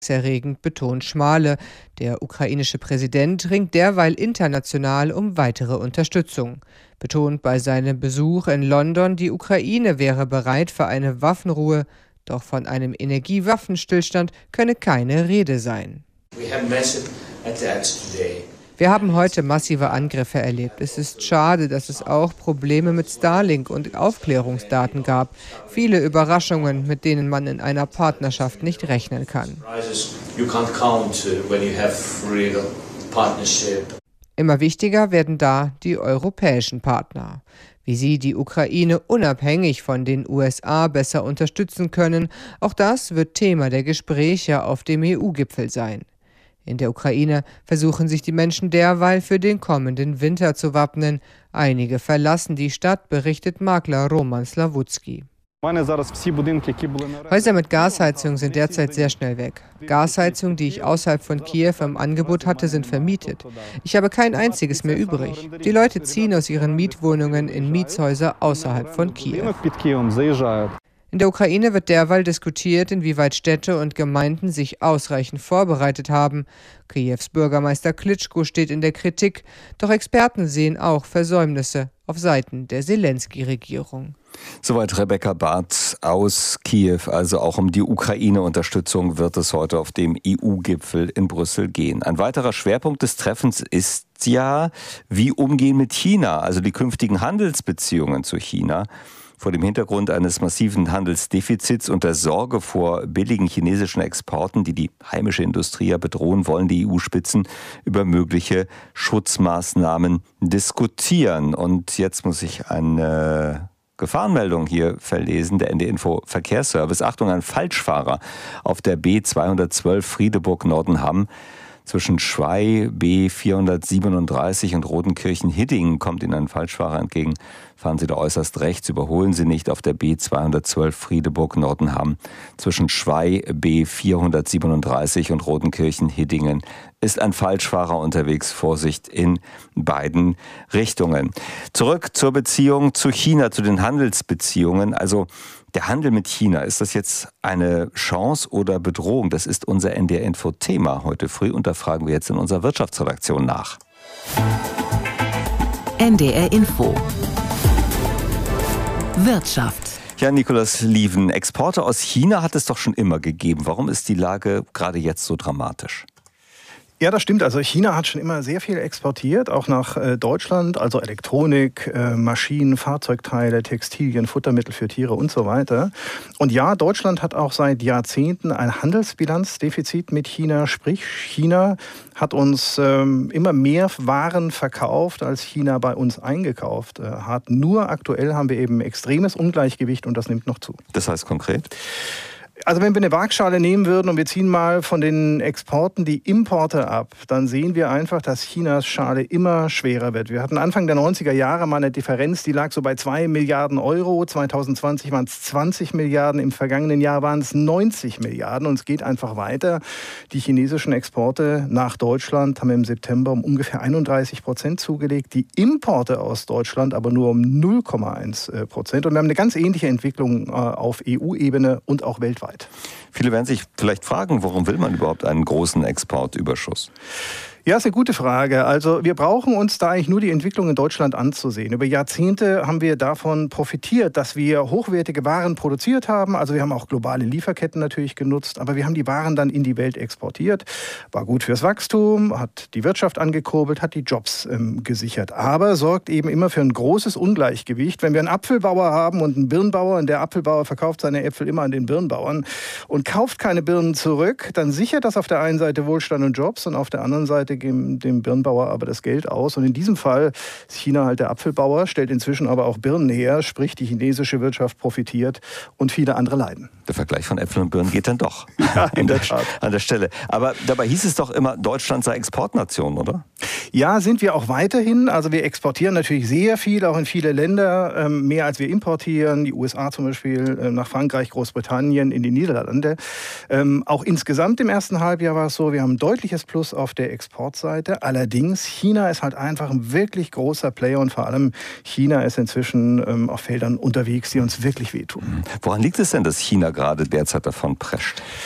Erregend betont Schmale. Der ukrainische Präsident ringt derweil international um weitere Unterstützung. Betont bei seinem Besuch in London, die Ukraine wäre bereit für eine Waffenruhe, doch von einem Energiewaffenstillstand könne keine Rede sein. Wir haben heute massive Angriffe erlebt. Es ist schade, dass es auch Probleme mit Starlink und Aufklärungsdaten gab. Viele Überraschungen, mit denen man in einer Partnerschaft nicht rechnen kann. Immer wichtiger werden da die europäischen Partner. Wie sie die Ukraine unabhängig von den USA besser unterstützen können, auch das wird Thema der Gespräche auf dem EU-Gipfel sein. In der Ukraine versuchen sich die Menschen derweil für den kommenden Winter zu wappnen. Einige verlassen die Stadt, berichtet Makler Roman Slawutski. Häuser mit Gasheizung sind derzeit sehr schnell weg. Gasheizungen, die ich außerhalb von Kiew im Angebot hatte, sind vermietet. Ich habe kein einziges mehr übrig. Die Leute ziehen aus ihren Mietwohnungen in Mietshäuser außerhalb von Kiew. In der Ukraine wird derweil diskutiert, inwieweit Städte und Gemeinden sich ausreichend vorbereitet haben. Kiews Bürgermeister Klitschko steht in der Kritik, doch Experten sehen auch Versäumnisse auf Seiten der Selenskyj-Regierung. Soweit Rebecca Barth aus Kiew. Also auch um die Ukraine-Unterstützung wird es heute auf dem EU-Gipfel in Brüssel gehen. Ein weiterer Schwerpunkt des Treffens ist ja, wie umgehen mit China, also die künftigen Handelsbeziehungen zu China. Vor dem Hintergrund eines massiven Handelsdefizits und der Sorge vor billigen chinesischen Exporten, die die heimische Industrie ja bedrohen, wollen die EU-Spitzen über mögliche Schutzmaßnahmen diskutieren. Und jetzt muss ich eine Gefahrenmeldung hier verlesen, der ND-Info Verkehrsservice. Achtung, ein Falschfahrer auf der B212 Friedeburg-Nordenham. Zwischen Schwey, B437 und Rodenkirchen-Hiddingen kommt Ihnen ein Falschfahrer entgegen. Fahren Sie da äußerst rechts, überholen Sie nicht auf der B212 Friedeburg-Nordenham. Zwischen Schwey, B437 und Rodenkirchen-Hiddingen ist ein Falschfahrer unterwegs. Vorsicht in beiden Richtungen. Zurück zur Beziehung zu China, zu den Handelsbeziehungen. Also der Handel mit China, ist das jetzt eine Chance oder Bedrohung? Das ist unser NDR-Info-Thema heute früh und da fragen wir jetzt in unserer Wirtschaftsredaktion nach. NDR-Info Wirtschaft. Ja, Nikolaus Lieven, Exporte aus China hat es doch schon immer gegeben. Warum ist die Lage gerade jetzt so dramatisch? Ja, das stimmt. Also China hat schon immer sehr viel exportiert, auch nach Deutschland, also Elektronik, Maschinen, Fahrzeugteile, Textilien, Futtermittel für Tiere und so weiter. Und ja, Deutschland hat auch seit Jahrzehnten ein Handelsbilanzdefizit mit China, sprich China hat uns immer mehr Waren verkauft, als China bei uns eingekauft hat. Nur aktuell haben wir eben extremes Ungleichgewicht und das nimmt noch zu. Das heißt konkret? Also wenn wir eine Waagschale nehmen würden und wir ziehen mal von den Exporten die Importe ab, dann sehen wir einfach, dass Chinas Schale immer schwerer wird. Wir hatten Anfang der 90er Jahre mal eine Differenz, die lag so bei 2 Milliarden Euro. 2020 waren es 20 Milliarden, im vergangenen Jahr waren es 90 Milliarden und es geht einfach weiter. Die chinesischen Exporte nach Deutschland haben im September um ungefähr 31% zugelegt, die Importe aus Deutschland aber nur um 0,1%. Und wir haben eine ganz ähnliche Entwicklung auf EU-Ebene und auch weltweit. Viele werden sich vielleicht fragen, warum will man überhaupt einen großen Exportüberschuss? Ja, ist eine gute Frage. Also wir brauchen uns da eigentlich nur die Entwicklung in Deutschland anzusehen. Über Jahrzehnte haben wir davon profitiert, dass wir hochwertige Waren produziert haben. Also wir haben auch globale Lieferketten natürlich genutzt, aber wir haben die Waren dann in die Welt exportiert. War gut fürs Wachstum, hat die Wirtschaft angekurbelt, hat die Jobs gesichert. Aber sorgt eben immer für ein großes Ungleichgewicht. Wenn wir einen Apfelbauer haben und einen Birnenbauer und der Apfelbauer verkauft seine Äpfel immer an den Birnenbauern und kauft keine Birnen zurück, dann sichert das auf der einen Seite Wohlstand und Jobs und auf der anderen Seite geben dem Birnenbauer aber das Geld aus. Und in diesem Fall ist China halt der Apfelbauer, stellt inzwischen aber auch Birnen her, sprich die chinesische Wirtschaft profitiert und viele andere leiden. Der Vergleich von Äpfeln und Birnen geht dann doch ja, in der Tat. An der Stelle. Aber dabei hieß es doch immer, Deutschland sei Exportnation, oder? Ja, sind wir auch weiterhin. Also wir exportieren natürlich sehr viel, auch in viele Länder, mehr als wir importieren. Die USA zum Beispiel, nach Frankreich, Großbritannien, in die Niederlande. Auch insgesamt im ersten Halbjahr war es so, wir haben ein deutliches Plus auf der Exportseite. Allerdings, China ist halt einfach ein wirklich großer Player und vor allem China ist inzwischen auf Feldern unterwegs, die uns wirklich wehtun. Woran liegt es denn, dass China gerade derzeit davon prescht?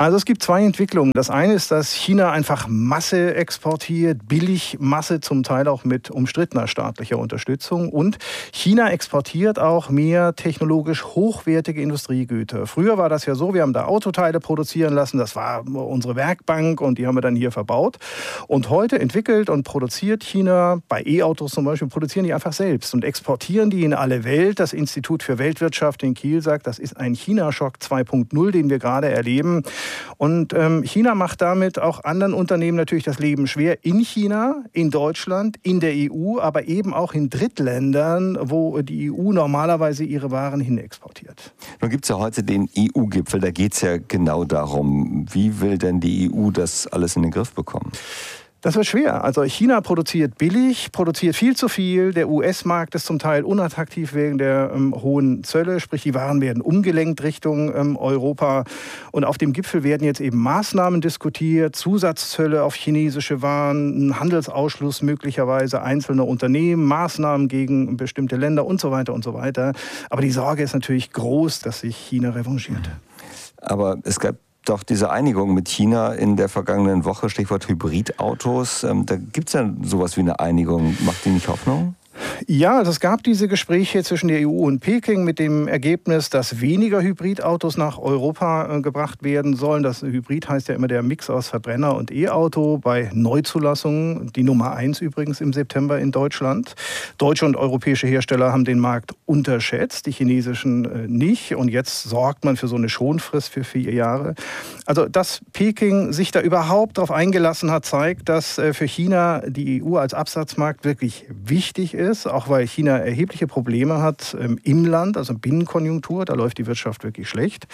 Also es gibt zwei Entwicklungen. Das eine ist, dass China einfach Masse exportiert, billig Masse, zum Teil auch mit umstrittener staatlicher Unterstützung. Und China exportiert auch mehr technologisch hochwertige Industriegüter. Früher war das ja so, wir haben da Autoteile produzieren lassen, das war unsere Werkbank und die haben wir dann hier verbaut. Und heute entwickelt und produziert China, bei E-Autos zum Beispiel, produzieren die einfach selbst und exportieren die in alle Welt. Das Institut für Weltwirtschaft in Kiel sagt, das ist ein China-Schock 2.0, den wir gerade erleben. Und China macht damit auch anderen Unternehmen natürlich das Leben schwer. In China, in Deutschland, in der EU, aber eben auch in Drittländern, wo die EU normalerweise ihre Waren hin exportiert. Nun gibt es ja heute den EU-Gipfel, da geht es ja genau darum. Wie will denn die EU das alles in den Griff bekommen? Das wird schwer. Also China produziert billig, produziert viel zu viel. Der US-Markt ist zum Teil unattraktiv wegen der hohen Zölle. Sprich, die Waren werden umgelenkt Richtung Europa. Und auf dem Gipfel werden jetzt eben Maßnahmen diskutiert, Zusatzzölle auf chinesische Waren, ein Handelsausschluss möglicherweise einzelner Unternehmen, Maßnahmen gegen bestimmte Länder und so weiter und so weiter. Aber die Sorge ist natürlich groß, dass sich China revanchiert. Aber es gab doch diese Einigung mit China in der vergangenen Woche, Stichwort Hybridautos. Da gibt es ja sowas wie eine Einigung. Macht die nicht Hoffnung? Ja, also es gab diese Gespräche zwischen der EU und Peking mit dem Ergebnis, dass weniger Hybridautos nach Europa gebracht werden sollen. Das Hybrid heißt ja immer der Mix aus Verbrenner und E-Auto bei Neuzulassungen. Die Nummer 1 übrigens im September in Deutschland. Deutsche und europäische Hersteller haben den Markt unterschätzt, die chinesischen nicht. Und jetzt sorgt man für so eine Schonfrist für 4 Jahre. Also, dass Peking sich da überhaupt darauf eingelassen hat, zeigt, dass für China die EU als Absatzmarkt wirklich wichtig ist. Auch weil China erhebliche Probleme hat im Land, also Binnenkonjunktur, da läuft die Wirtschaft wirklich schlecht.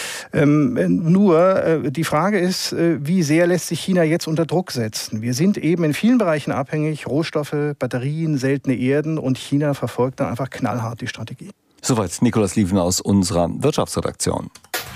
Nur die Frage ist, wie sehr lässt sich China jetzt unter Druck setzen? Wir sind eben in vielen Bereichen abhängig, Rohstoffe, Batterien, seltene Erden, und China verfolgt da einfach knallhart die Strategie. Soweit Nikolaus Lieven aus unserer Wirtschaftsredaktion.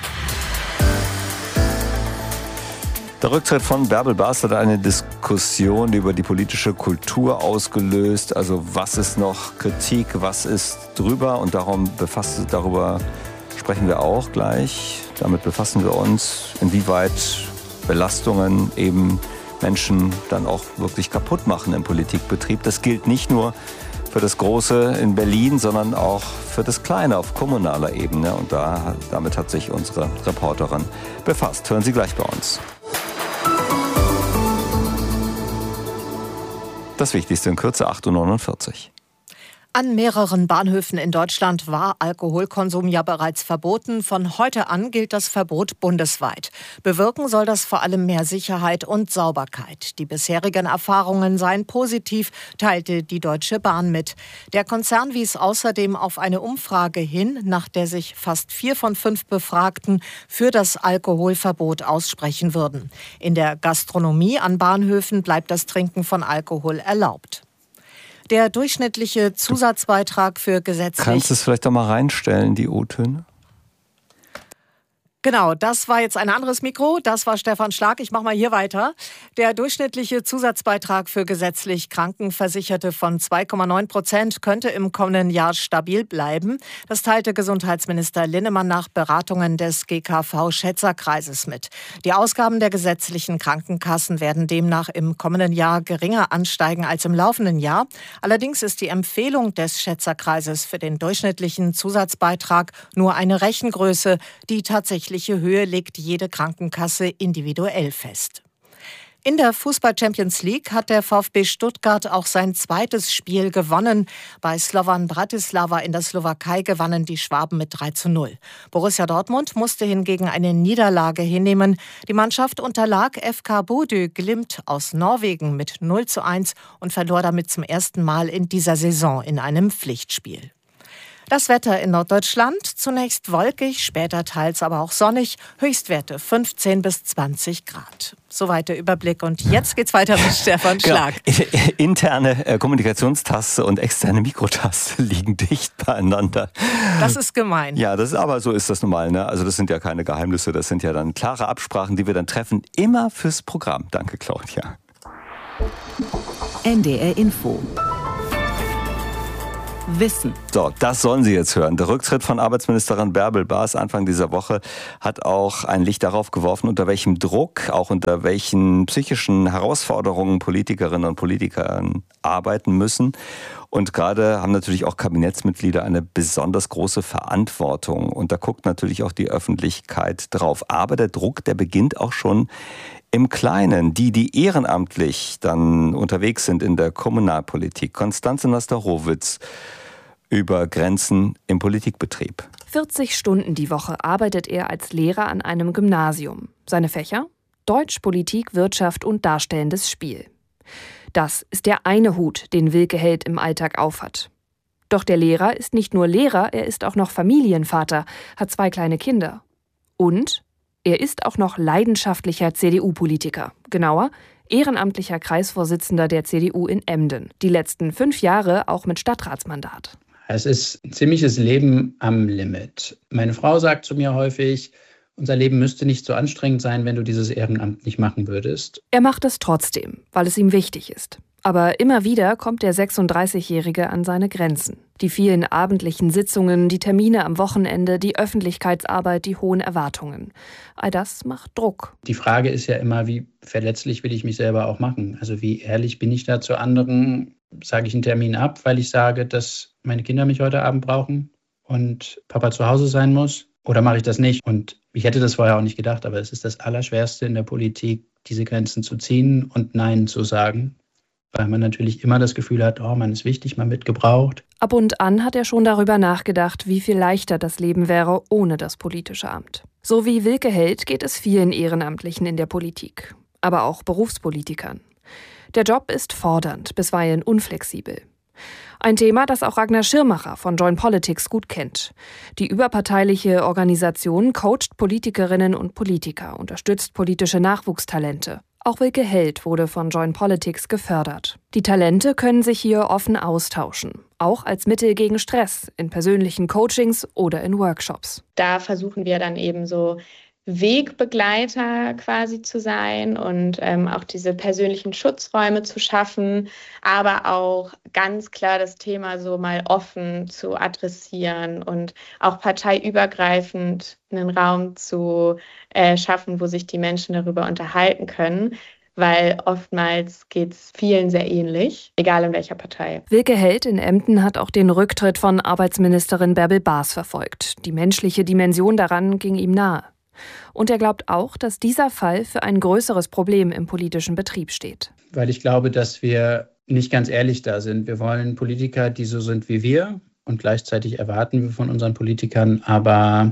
Der Rücktritt von Bärbel Bas hat eine Diskussion über die politische Kultur ausgelöst. Also was ist noch Kritik, was ist drüber? Und darüber sprechen wir auch gleich. Damit befassen wir uns, inwieweit Belastungen eben Menschen dann auch wirklich kaputt machen im Politikbetrieb. Das gilt nicht nur für das Große in Berlin, sondern auch für das Kleine auf kommunaler Ebene. Und damit hat sich unsere Reporterin befasst. Hören Sie gleich bei uns. Das Wichtigste in Kürze, 8:49 Uhr. An mehreren Bahnhöfen in Deutschland war Alkoholkonsum ja bereits verboten. Von heute an gilt das Verbot bundesweit. Bewirken soll das vor allem mehr Sicherheit und Sauberkeit. Die bisherigen Erfahrungen seien positiv, teilte die Deutsche Bahn mit. Der Konzern wies außerdem auf eine Umfrage hin, nach der sich fast 4 von 5 Befragten für das Alkoholverbot aussprechen würden. In der Gastronomie an Bahnhöfen bleibt das Trinken von Alkohol erlaubt. Der durchschnittliche Zusatzbeitrag für gesetzlich... Kannst du es vielleicht doch mal reinstellen, die O-Töne? Genau, das war jetzt ein anderes Mikro. Das war Stefan Schlag. Ich mache mal hier weiter. Der durchschnittliche Zusatzbeitrag für gesetzlich Krankenversicherte von 2,9% könnte im kommenden Jahr stabil bleiben. Das teilte Gesundheitsminister Linnemann nach Beratungen des GKV-Schätzerkreises mit. Die Ausgaben der gesetzlichen Krankenkassen werden demnach im kommenden Jahr geringer ansteigen als im laufenden Jahr. Allerdings ist die Empfehlung des Schätzerkreises für den durchschnittlichen Zusatzbeitrag nur eine Rechengröße, die tatsächlich Höhe legt jede Krankenkasse individuell fest. In der Fußball-Champions League hat der VfB Stuttgart auch sein zweites Spiel gewonnen. Bei Slovan Bratislava in der Slowakei gewannen die Schwaben mit 3:0. Borussia Dortmund musste hingegen eine Niederlage hinnehmen. Die Mannschaft unterlag FK Bodø Glimt aus Norwegen mit 0:1 und verlor damit zum ersten Mal in dieser Saison in einem Pflichtspiel. Das Wetter in Norddeutschland, zunächst wolkig, später teils aber auch sonnig, Höchstwerte 15 bis 20 Grad. Soweit der Überblick und jetzt geht's weiter mit Stefan Schlag. Genau. Interne Kommunikationstaste und externe Mikrotaste liegen dicht beieinander. Das ist gemein. Ja, aber so ist das normal, ne? Also das sind ja keine Geheimnisse, das sind ja dann klare Absprachen, die wir dann treffen, immer fürs Programm. Danke, Claudia. NDR Info. Wissen. So, das sollen Sie jetzt hören. Der Rücktritt von Arbeitsministerin Bärbel Baas Anfang dieser Woche hat auch ein Licht darauf geworfen, unter welchem Druck, auch unter welchen psychischen Herausforderungen Politikerinnen und Politiker arbeiten müssen. Und gerade haben natürlich auch Kabinettsmitglieder eine besonders große Verantwortung. Und da guckt natürlich auch die Öffentlichkeit drauf. Aber der Druck, der beginnt auch schon im Kleinen. Die ehrenamtlich dann unterwegs sind in der Kommunalpolitik. Konstanze Nasterowitz über Grenzen im Politikbetrieb. 40 Stunden die Woche arbeitet er als Lehrer an einem Gymnasium. Seine Fächer? Deutsch, Politik, Wirtschaft und darstellendes Spiel. Das ist der eine Hut, den Wilke Held im Alltag aufhat. Doch der Lehrer ist nicht nur Lehrer, er ist auch noch Familienvater, hat 2 kleine Kinder. Und er ist auch noch leidenschaftlicher CDU-Politiker. Genauer, ehrenamtlicher Kreisvorsitzender der CDU in Emden. Die letzten 5 Jahre auch mit Stadtratsmandat. Es ist ein ziemliches Leben am Limit. Meine Frau sagt zu mir häufig, unser Leben müsste nicht so anstrengend sein, wenn du dieses Ehrenamt nicht machen würdest. Er macht es trotzdem, weil es ihm wichtig ist. Aber immer wieder kommt der 36-Jährige an seine Grenzen. Die vielen abendlichen Sitzungen, die Termine am Wochenende, die Öffentlichkeitsarbeit, die hohen Erwartungen. All das macht Druck. Die Frage ist ja immer, wie verletzlich will ich mich selber auch machen? Also wie ehrlich bin ich da zu anderen? Sage ich einen Termin ab, weil ich sage, dass meine Kinder mich heute Abend brauchen und Papa zu Hause sein muss? Oder mache ich das nicht? Und ich hätte das vorher auch nicht gedacht, aber es ist das Allerschwerste in der Politik, diese Grenzen zu ziehen und Nein zu sagen. Weil man natürlich immer das Gefühl hat, oh, man ist wichtig, man wird gebraucht. Ab und an hat er schon darüber nachgedacht, wie viel leichter das Leben wäre ohne das politische Amt. So wie Wilke Held geht es vielen Ehrenamtlichen in der Politik, aber auch Berufspolitikern. Der Job ist fordernd, bisweilen unflexibel. Ein Thema, das auch Ragnar Schirmacher von Join Politics gut kennt. Die überparteiliche Organisation coacht Politikerinnen und Politiker, unterstützt politische Nachwuchstalente. Auch Wilke Held wurde von Join Politics gefördert. Die Talente können sich hier offen austauschen, auch als Mittel gegen Stress, in persönlichen Coachings oder in Workshops. Da versuchen wir dann eben so Wegbegleiter quasi zu sein und auch diese persönlichen Schutzräume zu schaffen, aber auch ganz klar das Thema so mal offen zu adressieren und auch parteiübergreifend einen Raum zu schaffen, wo sich die Menschen darüber unterhalten können. Weil oftmals geht es vielen sehr ähnlich, egal in welcher Partei. Wilke Held in Emden hat auch den Rücktritt von Arbeitsministerin Bärbel Baas verfolgt. Die menschliche Dimension daran ging ihm nahe. Und er glaubt auch, dass dieser Fall für ein größeres Problem im politischen Betrieb steht. Weil ich glaube, dass wir nicht ganz ehrlich da sind. Wir wollen Politiker, die so sind wie wir. Und gleichzeitig erwarten wir von unseren Politikern aber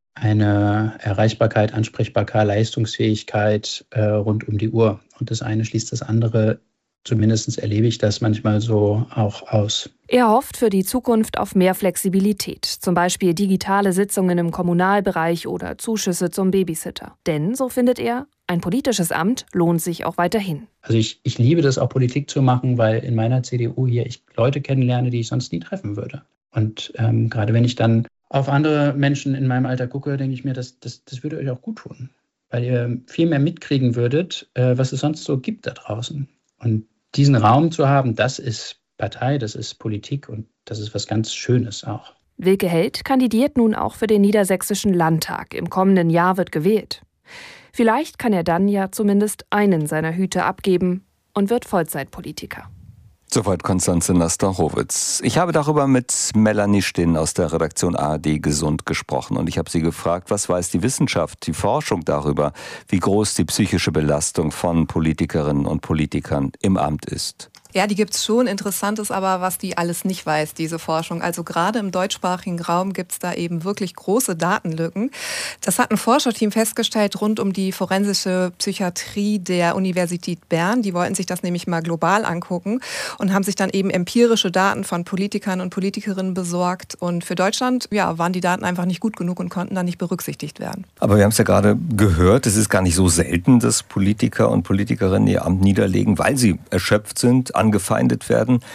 eine Erreichbarkeit, Ansprechbarkeit, Leistungsfähigkeit rund um die Uhr. Und das eine schließt das andere. Zumindest erlebe ich das manchmal so auch aus. Er hofft für die Zukunft auf mehr Flexibilität, zum Beispiel digitale Sitzungen im Kommunalbereich oder Zuschüsse zum Babysitter. Denn, so findet er, ein politisches Amt lohnt sich auch weiterhin. Also ich liebe das auch, Politik zu machen, weil in meiner CDU hier ich Leute kennenlerne, die ich sonst nie treffen würde. Und gerade wenn ich dann auf andere Menschen in meinem Alter gucke, denke ich mir, das würde euch auch gut tun. Weil ihr viel mehr mitkriegen würdet, was es sonst so gibt da draußen. Und diesen Raum zu haben, das ist Partei, das ist Politik und das ist was ganz Schönes auch. Wilke Held kandidiert nun auch für den Niedersächsischen Landtag. Im kommenden Jahr wird gewählt. Vielleicht kann er dann ja zumindest einen seiner Hüte abgeben und wird Vollzeitpolitiker. Soweit Konstanze Nasterowitz. Ich habe darüber mit Melanie Stinn aus der Redaktion ARD Gesund gesprochen und ich habe sie gefragt, was weiß die Wissenschaft, die Forschung darüber, wie groß die psychische Belastung von Politikerinnen und Politikern im Amt ist. Ja, die gibt's schon. Interessant ist aber, was die alles nicht weiß, diese Forschung. Also gerade im deutschsprachigen Raum gibt's da eben wirklich große Datenlücken. Das hat ein Forscherteam festgestellt rund um die forensische Psychiatrie der Universität Bern. Die wollten sich das nämlich mal global angucken und haben sich dann eben empirische Daten von Politikern und Politikerinnen besorgt. Und für Deutschland, ja, waren die Daten einfach nicht gut genug und konnten dann nicht berücksichtigt werden. Aber wir haben es ja gerade gehört, es ist gar nicht so selten, dass Politiker und Politikerinnen ihr Amt niederlegen, weil sie erschöpft sind, angefeindet werden.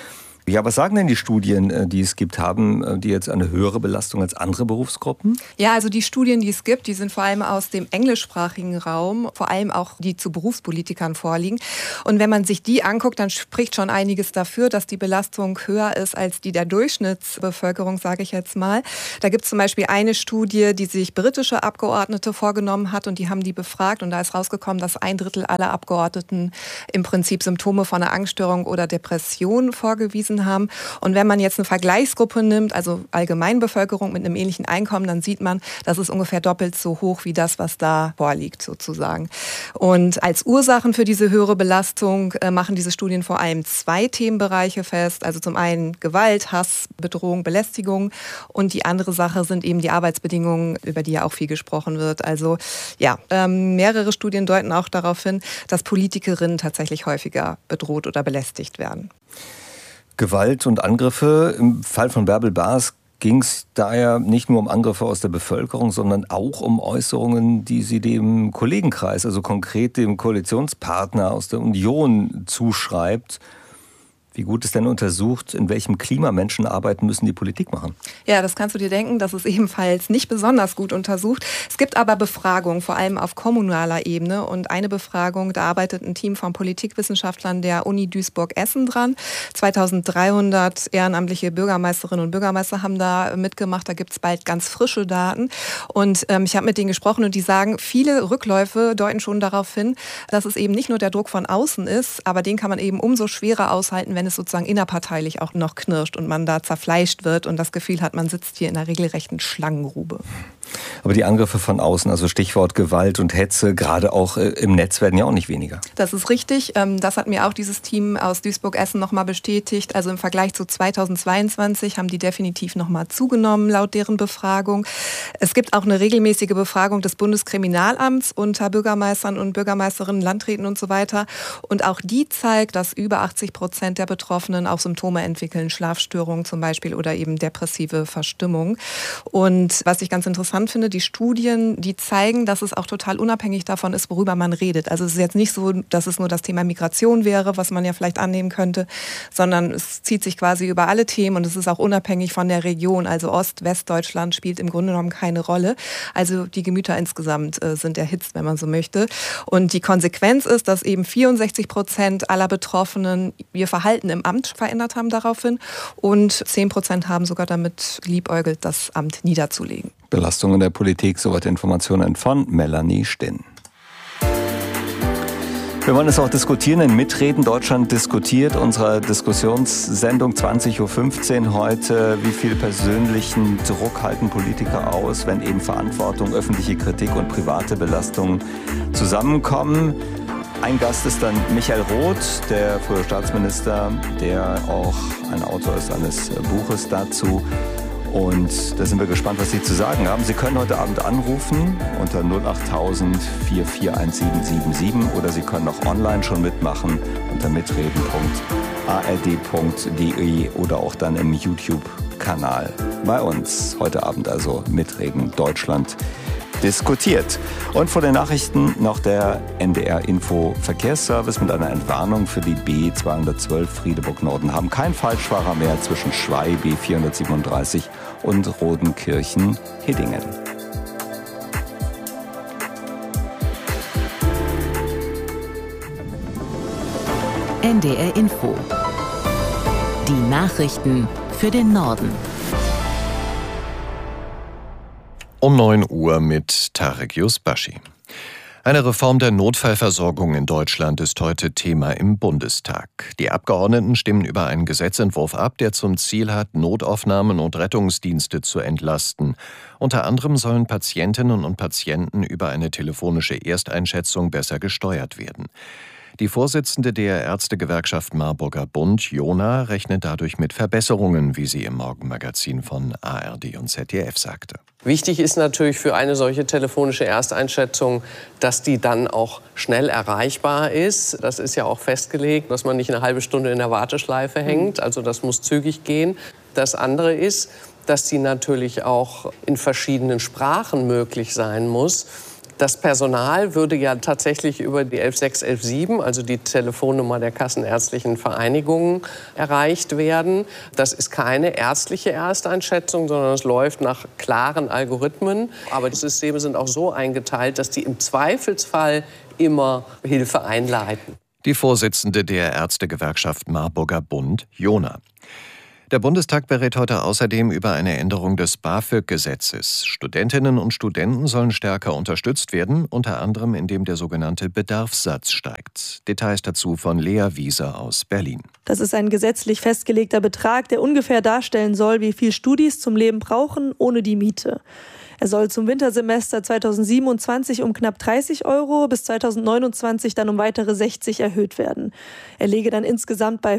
Ja, was sagen denn die Studien, die es gibt? Haben die jetzt eine höhere Belastung als andere Berufsgruppen? Ja, also die Studien, die es gibt, die sind vor allem aus dem englischsprachigen Raum, vor allem auch die zu Berufspolitikern vorliegen. Und wenn man sich die anguckt, dann spricht schon einiges dafür, dass die Belastung höher ist als die der Durchschnittsbevölkerung, sage ich jetzt mal. Da gibt es zum Beispiel eine Studie, die sich britische Abgeordnete vorgenommen hat und die haben die befragt und da ist rausgekommen, dass 1/3 aller Abgeordneten im Prinzip Symptome von einer Angststörung oder Depression vorgewiesen haben. Und wenn man jetzt eine Vergleichsgruppe nimmt, also Allgemeinbevölkerung mit einem ähnlichen Einkommen, dann sieht man, das ist ungefähr doppelt so hoch wie das, was da vorliegt sozusagen. Und als Ursachen für diese höhere Belastung machen diese Studien vor allem 2 Themenbereiche fest. Also zum einen Gewalt, Hass, Bedrohung, Belästigung und die andere Sache sind eben die Arbeitsbedingungen, über die ja auch viel gesprochen wird. Also ja, mehrere Studien deuten auch darauf hin, dass Politikerinnen tatsächlich häufiger bedroht oder belästigt werden. Gewalt und Angriffe. Im Fall von Bärbel Baas ging es daher nicht nur um Angriffe aus der Bevölkerung, sondern auch um Äußerungen, die sie dem Kollegenkreis, also konkret dem Koalitionspartner aus der Union zuschreibt. Wie gut ist denn untersucht, in welchem Klima Menschen arbeiten müssen, die Politik machen? Ja, das kannst du dir denken. Das ist ebenfalls nicht besonders gut untersucht. Es gibt aber Befragungen, vor allem auf kommunaler Ebene. Und eine Befragung, da arbeitet ein Team von Politikwissenschaftlern der Uni Duisburg-Essen dran. 2300 ehrenamtliche Bürgermeisterinnen und Bürgermeister haben da mitgemacht. Da gibt es bald ganz frische Daten. Und ich habe mit denen gesprochen und die sagen, viele Rückläufe deuten schon darauf hin, dass es eben nicht nur der Druck von außen ist, aber den kann man eben umso schwerer aushalten, wenn es sozusagen innerparteilich auch noch knirscht und man da zerfleischt wird und das Gefühl hat, man sitzt hier in einer regelrechten Schlangengrube. Aber die Angriffe von außen, also Stichwort Gewalt und Hetze, gerade auch im Netz, werden ja auch nicht weniger. Das ist richtig. Das hat mir auch dieses Team aus Duisburg-Essen nochmal bestätigt. Also im Vergleich zu 2022 haben die definitiv nochmal zugenommen, laut deren Befragung. Es gibt auch eine regelmäßige Befragung des Bundeskriminalamts unter Bürgermeistern und Bürgermeisterinnen, Landräten und so weiter. Und auch die zeigt, dass über 80% der Betroffenen auch Symptome entwickeln, Schlafstörungen zum Beispiel oder eben depressive Verstimmung. Und was ich ganz interessant finde, die Studien, die zeigen, dass es auch total unabhängig davon ist, worüber man redet. Also es ist jetzt nicht so, dass es nur das Thema Migration wäre, was man ja vielleicht annehmen könnte, sondern es zieht sich quasi über alle Themen und es ist auch unabhängig von der Region. Also Ost-, Westdeutschland spielt im Grunde genommen keine Rolle. Also die Gemüter insgesamt sind erhitzt, wenn man so möchte. Und die Konsequenz ist, dass eben 64% aller Betroffenen ihr Verhalten im Amt verändert haben daraufhin und 10% haben sogar damit geliebäugelt, das Amt niederzulegen. Belastung in der Politik, soweit Informationen von Melanie Stinn. Wir wollen es auch diskutieren in Mitreden. Deutschland diskutiert, unserer Diskussionssendung 20.15 Uhr heute. Wie viel persönlichen Druck halten Politiker aus, wenn eben Verantwortung, öffentliche Kritik und private Belastung zusammenkommen? Ein Gast ist dann Michael Roth, der frühere Staatsminister, der auch ein Autor ist eines Buches dazu. Und da sind wir gespannt, was Sie zu sagen haben. Sie können heute Abend anrufen unter 08000 441777 oder Sie können auch online schon mitmachen unter mitreden.ard.de oder auch dann im YouTube-Kanal. Bei uns heute Abend also Mitreden Deutschland diskutiert. Und vor den Nachrichten noch der NDR-Info-Verkehrsservice mit einer Entwarnung für die B212 Friedeburg-Norden. Haben keinen Falschfahrer mehr zwischen Schwey B437 und Rodenkirchen-Hiddingen. NDR-Info. Die Nachrichten für den Norden. Um 9 Uhr mit Tarek Yusbashi. Eine Reform der Notfallversorgung in Deutschland ist heute Thema im Bundestag. Die Abgeordneten stimmen über einen Gesetzentwurf ab, der zum Ziel hat, Notaufnahmen und Rettungsdienste zu entlasten. Unter anderem sollen Patientinnen und Patienten über eine telefonische Ersteinschätzung besser gesteuert werden. Die Vorsitzende der Ärztegewerkschaft Marburger Bund, Jona, rechnet dadurch mit Verbesserungen, wie sie im Morgenmagazin von ARD und ZDF sagte. Wichtig ist natürlich für eine solche telefonische Ersteinschätzung, dass die dann auch schnell erreichbar ist. Das ist ja auch festgelegt, dass man nicht eine halbe Stunde in der Warteschleife hängt. Also das muss zügig gehen. Das andere ist, dass die natürlich auch in verschiedenen Sprachen möglich sein muss. Das Personal würde ja tatsächlich über die 11617, also die Telefonnummer der kassenärztlichen Vereinigungen, erreicht werden. Das ist keine ärztliche Ersteinschätzung, sondern es läuft nach klaren Algorithmen. Aber die Systeme sind auch so eingeteilt, dass die im Zweifelsfall immer Hilfe einleiten. Die Vorsitzende der Ärztegewerkschaft Marburger Bund, Jona. Der Bundestag berät heute außerdem über eine Änderung des BAföG-Gesetzes. Studentinnen und Studenten sollen stärker unterstützt werden, unter anderem indem der sogenannte Bedarfssatz steigt. Details dazu von Lea Wieser aus Berlin. Das ist ein gesetzlich festgelegter Betrag, der ungefähr darstellen soll, wie viel Studis zum Leben brauchen ohne die Miete. Er soll zum Wintersemester 2027 um knapp 30 €, bis 2029 dann um weitere 60 erhöht werden. Er läge dann insgesamt bei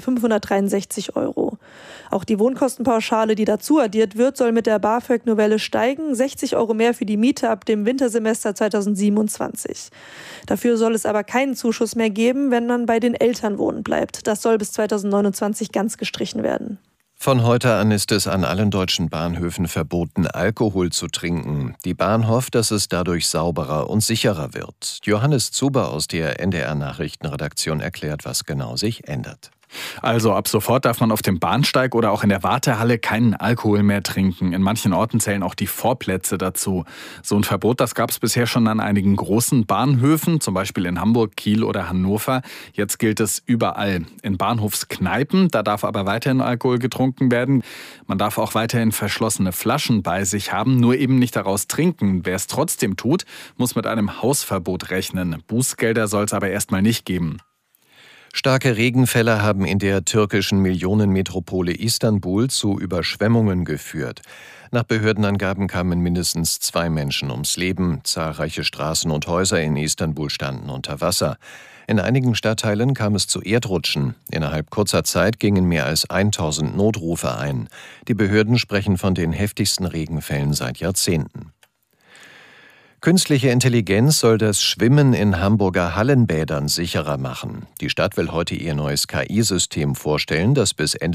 563 €. Auch die Wohnkostenpauschale, die dazu addiert wird, soll mit der BAföG-Novelle steigen. 60 € mehr für die Miete ab dem Wintersemester 2027. Dafür soll es aber keinen Zuschuss mehr geben, wenn man bei den Eltern wohnen bleibt. Das soll bis 2029 ganz gestrichen werden. Von heute an ist es an allen deutschen Bahnhöfen verboten, Alkohol zu trinken. Die Bahn hofft, dass es dadurch sauberer und sicherer wird. Johannes Zuber aus der NDR-Nachrichtenredaktion erklärt, was genau sich ändert. Also ab sofort darf man auf dem Bahnsteig oder auch in der Wartehalle keinen Alkohol mehr trinken. In manchen Orten zählen auch die Vorplätze dazu. So ein Verbot, das gab es bisher schon an einigen großen Bahnhöfen, zum Beispiel in Hamburg, Kiel oder Hannover. Jetzt gilt es überall. In Bahnhofskneipen, da darf aber weiterhin Alkohol getrunken werden. Man darf auch weiterhin verschlossene Flaschen bei sich haben, nur eben nicht daraus trinken. Wer es trotzdem tut, muss mit einem Hausverbot rechnen. Bußgelder soll es aber erstmal nicht geben. Starke Regenfälle haben in der türkischen Millionenmetropole Istanbul zu Überschwemmungen geführt. Nach Behördenangaben kamen mindestens 2 Menschen ums Leben. Zahlreiche Straßen und Häuser in Istanbul standen unter Wasser. In einigen Stadtteilen kam es zu Erdrutschen. Innerhalb kurzer Zeit gingen mehr als 1000 Notrufe ein. Die Behörden sprechen von den heftigsten Regenfällen seit Jahrzehnten. Künstliche Intelligenz soll das Schwimmen in Hamburger Hallenbädern sicherer machen. Die Stadt will heute ihr neues KI-System vorstellen, das bis Ende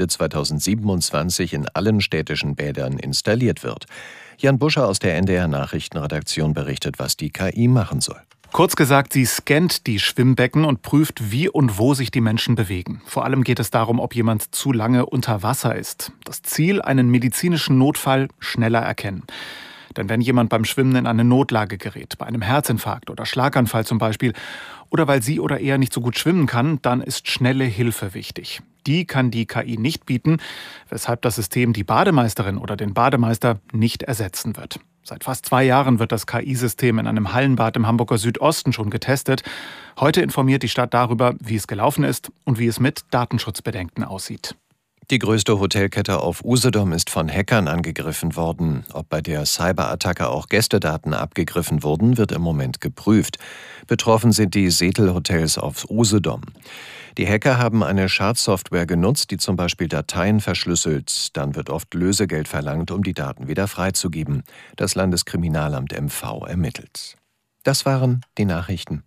2027 in allen städtischen Bädern installiert wird. Jan Buscher aus der NDR-Nachrichtenredaktion berichtet, was die KI machen soll. Kurz gesagt, sie scannt die Schwimmbecken und prüft, wie und wo sich die Menschen bewegen. Vor allem geht es darum, ob jemand zu lange unter Wasser ist. Das Ziel, einen medizinischen Notfall schneller erkennen. Denn wenn jemand beim Schwimmen in eine Notlage gerät, bei einem Herzinfarkt oder Schlaganfall zum Beispiel, oder weil sie oder er nicht so gut schwimmen kann, dann ist schnelle Hilfe wichtig. Die kann die KI nicht bieten, weshalb das System die Bademeisterin oder den Bademeister nicht ersetzen wird. Seit fast 2 Jahren wird das KI-System in einem Hallenbad im Hamburger Südosten schon getestet. Heute informiert die Stadt darüber, wie es gelaufen ist und wie es mit Datenschutzbedenken aussieht. Die größte Hotelkette auf Usedom ist von Hackern angegriffen worden. Ob bei der Cyberattacke auch Gästedaten abgegriffen wurden, wird im Moment geprüft. Betroffen sind die Setel-Hotels auf Usedom. Die Hacker haben eine Schadsoftware genutzt, die zum Beispiel Dateien verschlüsselt. Dann wird oft Lösegeld verlangt, um die Daten wieder freizugeben. Das Landeskriminalamt MV ermittelt. Das waren die Nachrichten.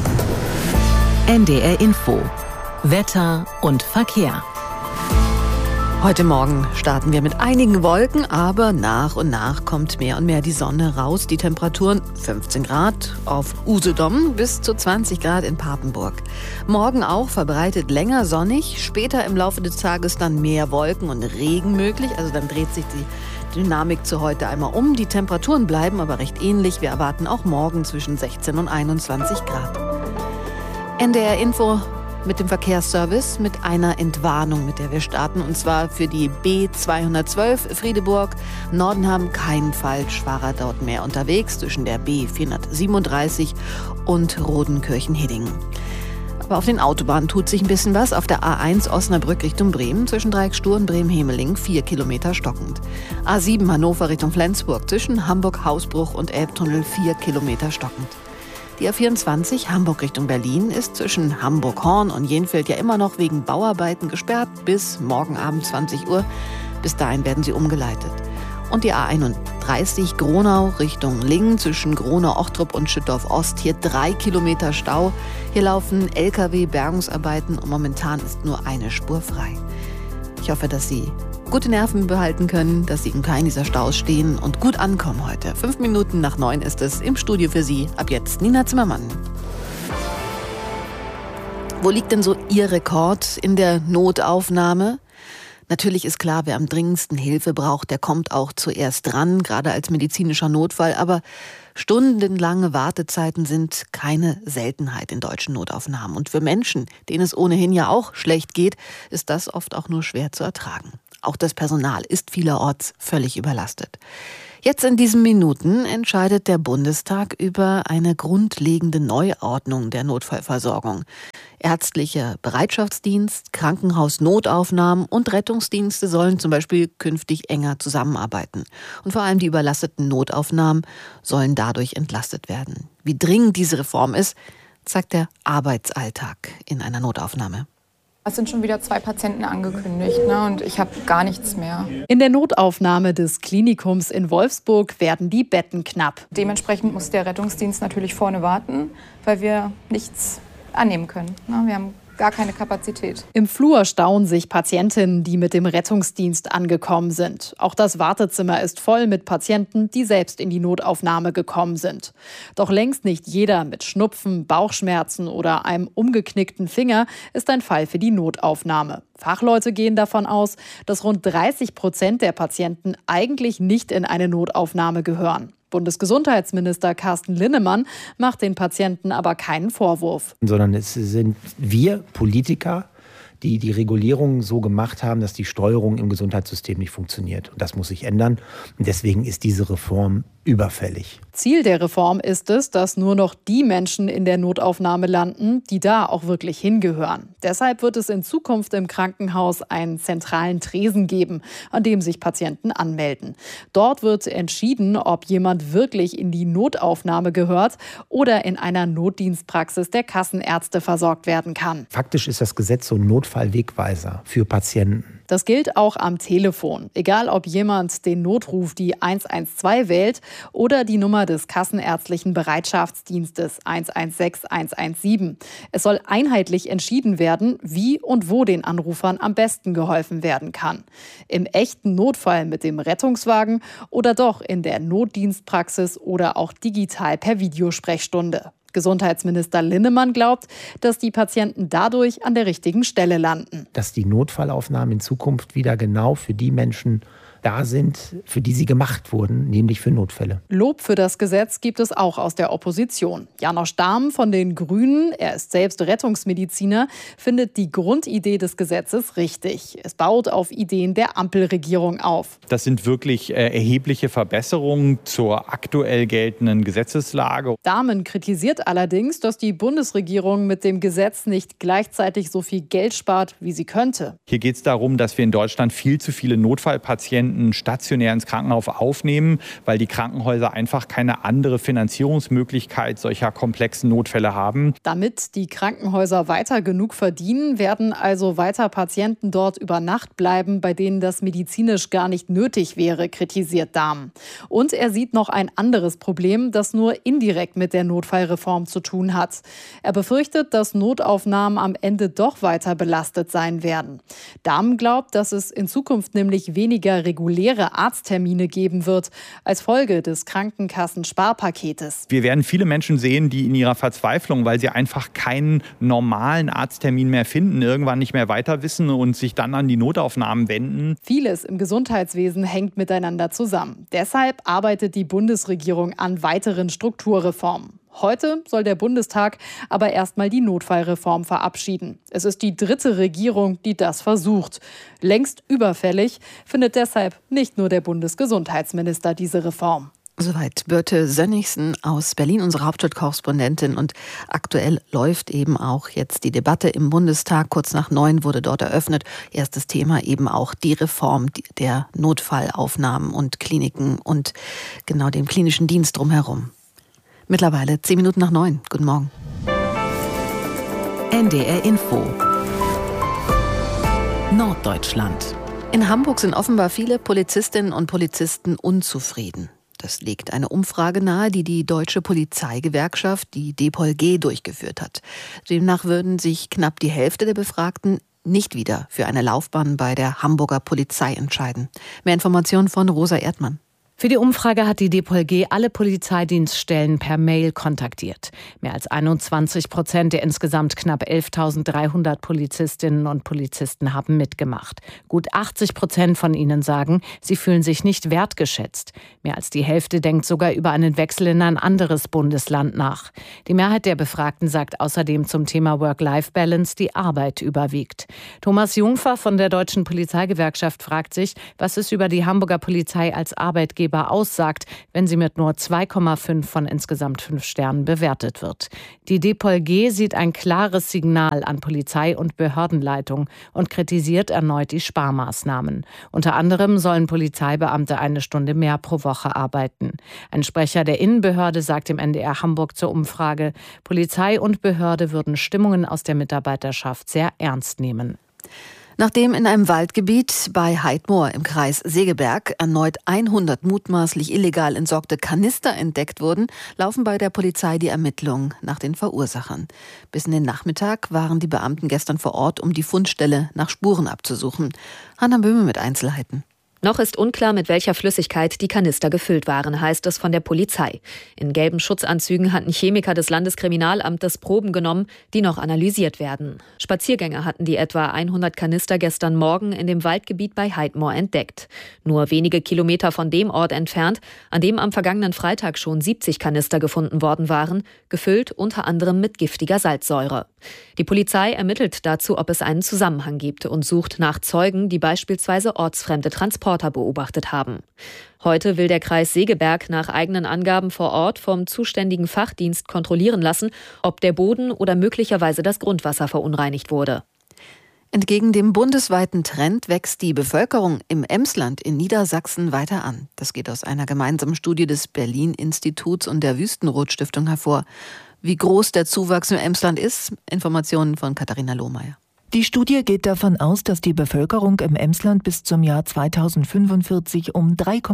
NDR Info. Wetter und Verkehr. Heute Morgen starten wir mit einigen Wolken, aber nach und nach kommt mehr und mehr die Sonne raus. Die Temperaturen 15 Grad auf Usedom bis zu 20 Grad in Papenburg. Morgen auch verbreitet länger sonnig, später im Laufe des Tages dann mehr Wolken und Regen möglich. Also dann dreht sich die Dynamik zu heute einmal um. Die Temperaturen bleiben aber recht ähnlich. Wir erwarten auch morgen zwischen 16 und 21 Grad. NDR Info mit dem Verkehrsservice, mit einer Entwarnung, mit der wir starten, und zwar für die B212 Friedeburg. Nordenham, kein Falschfahrer dort mehr unterwegs zwischen der B437 und Rodenkirchen-Hiddingen. Aber auf den Autobahnen tut sich ein bisschen was. Auf der A1 Osnabrück Richtung Bremen zwischen Dreiecksstuhr und Bremen-Hemeling 4 Kilometer stockend. A7 Hannover Richtung Flensburg zwischen Hamburg-Hausbruch und Elbtunnel 4 Kilometer stockend. Die A24 Hamburg Richtung Berlin ist zwischen Hamburg-Horn und Jenfeld ja immer noch wegen Bauarbeiten gesperrt bis morgen Abend 20 Uhr. Bis dahin werden sie umgeleitet. Und die A31 Gronau Richtung Lingen zwischen Gronau-Ochtrup und Schüttorf-Ost. Hier 3 Kilometer Stau. Hier laufen Lkw-Bergungsarbeiten und momentan ist nur eine Spur frei. Ich hoffe, dass Sie gute Nerven behalten können, dass Sie in keinem dieser Staus stehen und gut ankommen heute. 5 Minuten nach 9 ist es im Studio für Sie. Ab jetzt Nina Zimmermann. Wo liegt denn so Ihr Rekord in der Notaufnahme? Natürlich ist klar, wer am dringendsten Hilfe braucht, der kommt auch zuerst dran, gerade als medizinischer Notfall. Aber stundenlange Wartezeiten sind keine Seltenheit in deutschen Notaufnahmen. Und für Menschen, denen es ohnehin ja auch schlecht geht, ist das oft auch nur schwer zu ertragen. Auch das Personal ist vielerorts völlig überlastet. Jetzt in diesen Minuten entscheidet der Bundestag über eine grundlegende Neuordnung der Notfallversorgung. Ärztlicher Bereitschaftsdienst, Krankenhausnotaufnahmen und Rettungsdienste sollen zum Beispiel künftig enger zusammenarbeiten. Und vor allem die überlasteten Notaufnahmen sollen dadurch entlastet werden. Wie dringend diese Reform ist, zeigt der Arbeitsalltag in einer Notaufnahme. Es sind schon wieder 2 Patienten angekündigt, und ich habe gar nichts mehr. In der Notaufnahme des Klinikums in Wolfsburg werden die Betten knapp. Dementsprechend muss der Rettungsdienst natürlich vorne warten, weil wir nichts annehmen können. Wir haben gar keine Kapazität. Im Flur stauen sich Patientinnen, die mit dem Rettungsdienst angekommen sind. Auch das Wartezimmer ist voll mit Patienten, die selbst in die Notaufnahme gekommen sind. Doch längst nicht jeder mit Schnupfen, Bauchschmerzen oder einem umgeknickten Finger ist ein Fall für die Notaufnahme. Fachleute gehen davon aus, dass rund 30% der Patienten eigentlich nicht in eine Notaufnahme gehören. Bundesgesundheitsminister Carsten Linnemann macht den Patienten aber keinen Vorwurf. Sondern es sind wir Politiker, die die Regulierung so gemacht haben, dass die Steuerung im Gesundheitssystem nicht funktioniert. Und das muss sich ändern. Und deswegen ist diese Reform überfällig. Ziel der Reform ist es, dass nur noch die Menschen in der Notaufnahme landen, die da auch wirklich hingehören. Deshalb wird es in Zukunft im Krankenhaus einen zentralen Tresen geben, an dem sich Patienten anmelden. Dort wird entschieden, ob jemand wirklich in die Notaufnahme gehört oder in einer Notdienstpraxis der Kassenärzte versorgt werden kann. Faktisch ist das Gesetz so ein Notfallwegweiser für Patienten. Das gilt auch am Telefon. Egal, ob jemand den Notruf die 112 wählt oder die Nummer des Kassenärztlichen Bereitschaftsdienstes 116 117. Es soll einheitlich entschieden werden, wie und wo den Anrufern am besten geholfen werden kann. Im echten Notfall mit dem Rettungswagen oder doch in der Notdienstpraxis oder auch digital per Videosprechstunde. Gesundheitsminister Linnemann glaubt, dass die Patienten dadurch an der richtigen Stelle landen. Dass die Notfallaufnahmen in Zukunft wieder genau für die Menschen da sind, für die sie gemacht wurden, nämlich für Notfälle. Lob für das Gesetz gibt es auch aus der Opposition. Janosch Dahm von den Grünen, er ist selbst Rettungsmediziner, findet die Grundidee des Gesetzes richtig. Es baut auf Ideen der Ampelregierung auf. Das sind wirklich erhebliche Verbesserungen zur aktuell geltenden Gesetzeslage. Dahmen kritisiert allerdings, dass die Bundesregierung mit dem Gesetz nicht gleichzeitig so viel Geld spart, wie sie könnte. Hier geht es darum, dass wir in Deutschland viel zu viele Notfallpatienten stationär ins Krankenhaus aufnehmen, weil die Krankenhäuser einfach keine andere Finanzierungsmöglichkeit solcher komplexen Notfälle haben. Damit die Krankenhäuser weiter genug verdienen, werden also weiter Patienten dort über Nacht bleiben, bei denen das medizinisch gar nicht nötig wäre, kritisiert Dahm. Und er sieht noch ein anderes Problem, das nur indirekt mit der Notfallreform zu tun hat. Er befürchtet, dass Notaufnahmen am Ende doch weiter belastet sein werden. Dahm glaubt, dass es in Zukunft nämlich weniger reguläre Arzttermine geben wird, als Folge des Krankenkassen-Sparpaketes. Wir werden viele Menschen sehen, die in ihrer Verzweiflung, weil sie einfach keinen normalen Arzttermin mehr finden, irgendwann nicht mehr weiter wissen und sich dann an die Notaufnahmen wenden. Vieles im Gesundheitswesen hängt miteinander zusammen. Deshalb arbeitet die Bundesregierung an weiteren Strukturreformen. Heute soll der Bundestag aber erstmal die Notfallreform verabschieden. Es ist die 3. Regierung, die das versucht. Längst überfällig findet deshalb nicht nur der Bundesgesundheitsminister diese Reform. Soweit Birte Sönnigsen aus Berlin, unsere Hauptstadtkorrespondentin. Und aktuell läuft eben auch jetzt die Debatte im Bundestag. Kurz nach 9 wurde dort eröffnet. Erstes Thema eben auch die Reform der Notfallaufnahmen und Kliniken und genau dem klinischen Dienst drumherum. Mittlerweile 10 Minuten nach 9. Guten Morgen. NDR Info. Norddeutschland. In Hamburg sind offenbar viele Polizistinnen und Polizisten unzufrieden. Das legt eine Umfrage nahe, die die Deutsche Polizeigewerkschaft, die DPOLG, durchgeführt hat. Demnach würden sich knapp die Hälfte der Befragten nicht wieder für eine Laufbahn bei der Hamburger Polizei entscheiden. Mehr Informationen von Rosa Erdmann. Für die Umfrage hat die DPOLG alle Polizeidienststellen per Mail kontaktiert. Mehr als 21% der insgesamt knapp 11.300 Polizistinnen und Polizisten haben mitgemacht. Gut 80% von ihnen sagen, sie fühlen sich nicht wertgeschätzt. Mehr als die Hälfte denkt sogar über einen Wechsel in ein anderes Bundesland nach. Die Mehrheit der Befragten sagt außerdem zum Thema Work-Life-Balance, die Arbeit überwiegt. Thomas Jungfer von der Deutschen Polizeigewerkschaft fragt sich, was es über die Hamburger Polizei als Arbeitgeber aussagt, wenn sie mit nur 2,5 von insgesamt 5 Sternen bewertet wird. Die DPOLG sieht ein klares Signal an Polizei- und Behördenleitung und kritisiert erneut die Sparmaßnahmen. Unter anderem sollen Polizeibeamte 1 Stunde mehr pro Woche arbeiten. Ein Sprecher der Innenbehörde sagt im NDR Hamburg zur Umfrage, Polizei und Behörde würden Stimmungen aus der Mitarbeiterschaft sehr ernst nehmen. Nachdem in einem Waldgebiet bei Heidmoor im Kreis Segeberg erneut 100 mutmaßlich illegal entsorgte Kanister entdeckt wurden, laufen bei der Polizei die Ermittlungen nach den Verursachern. Bis in den Nachmittag waren die Beamten gestern vor Ort, um die Fundstelle nach Spuren abzusuchen. Hanna Böhme mit Einzelheiten. Noch ist unklar, mit welcher Flüssigkeit die Kanister gefüllt waren, heißt es von der Polizei. In gelben Schutzanzügen hatten Chemiker des Landeskriminalamtes Proben genommen, die noch analysiert werden. Spaziergänger hatten die etwa 100 Kanister gestern Morgen in dem Waldgebiet bei Heidmoor entdeckt. Nur wenige Kilometer von dem Ort entfernt, an dem am vergangenen Freitag schon 70 Kanister gefunden worden waren, gefüllt unter anderem mit giftiger Salzsäure. Die Polizei ermittelt dazu, ob es einen Zusammenhang gibt und sucht nach Zeugen, die beispielsweise ortsfremde Transporter beobachtet haben. Heute will der Kreis Segeberg nach eigenen Angaben vor Ort vom zuständigen Fachdienst kontrollieren lassen, ob der Boden oder möglicherweise das Grundwasser verunreinigt wurde. Entgegen dem bundesweiten Trend wächst die Bevölkerung im Emsland in Niedersachsen weiter an. Das geht aus einer gemeinsamen Studie des Berlin-Instituts und der Wüstenrot-Stiftung hervor. Wie groß der Zuwachs im Emsland ist, Informationen von Katharina Lohmeier. Die Studie geht davon aus, dass die Bevölkerung im Emsland bis zum Jahr 2045 um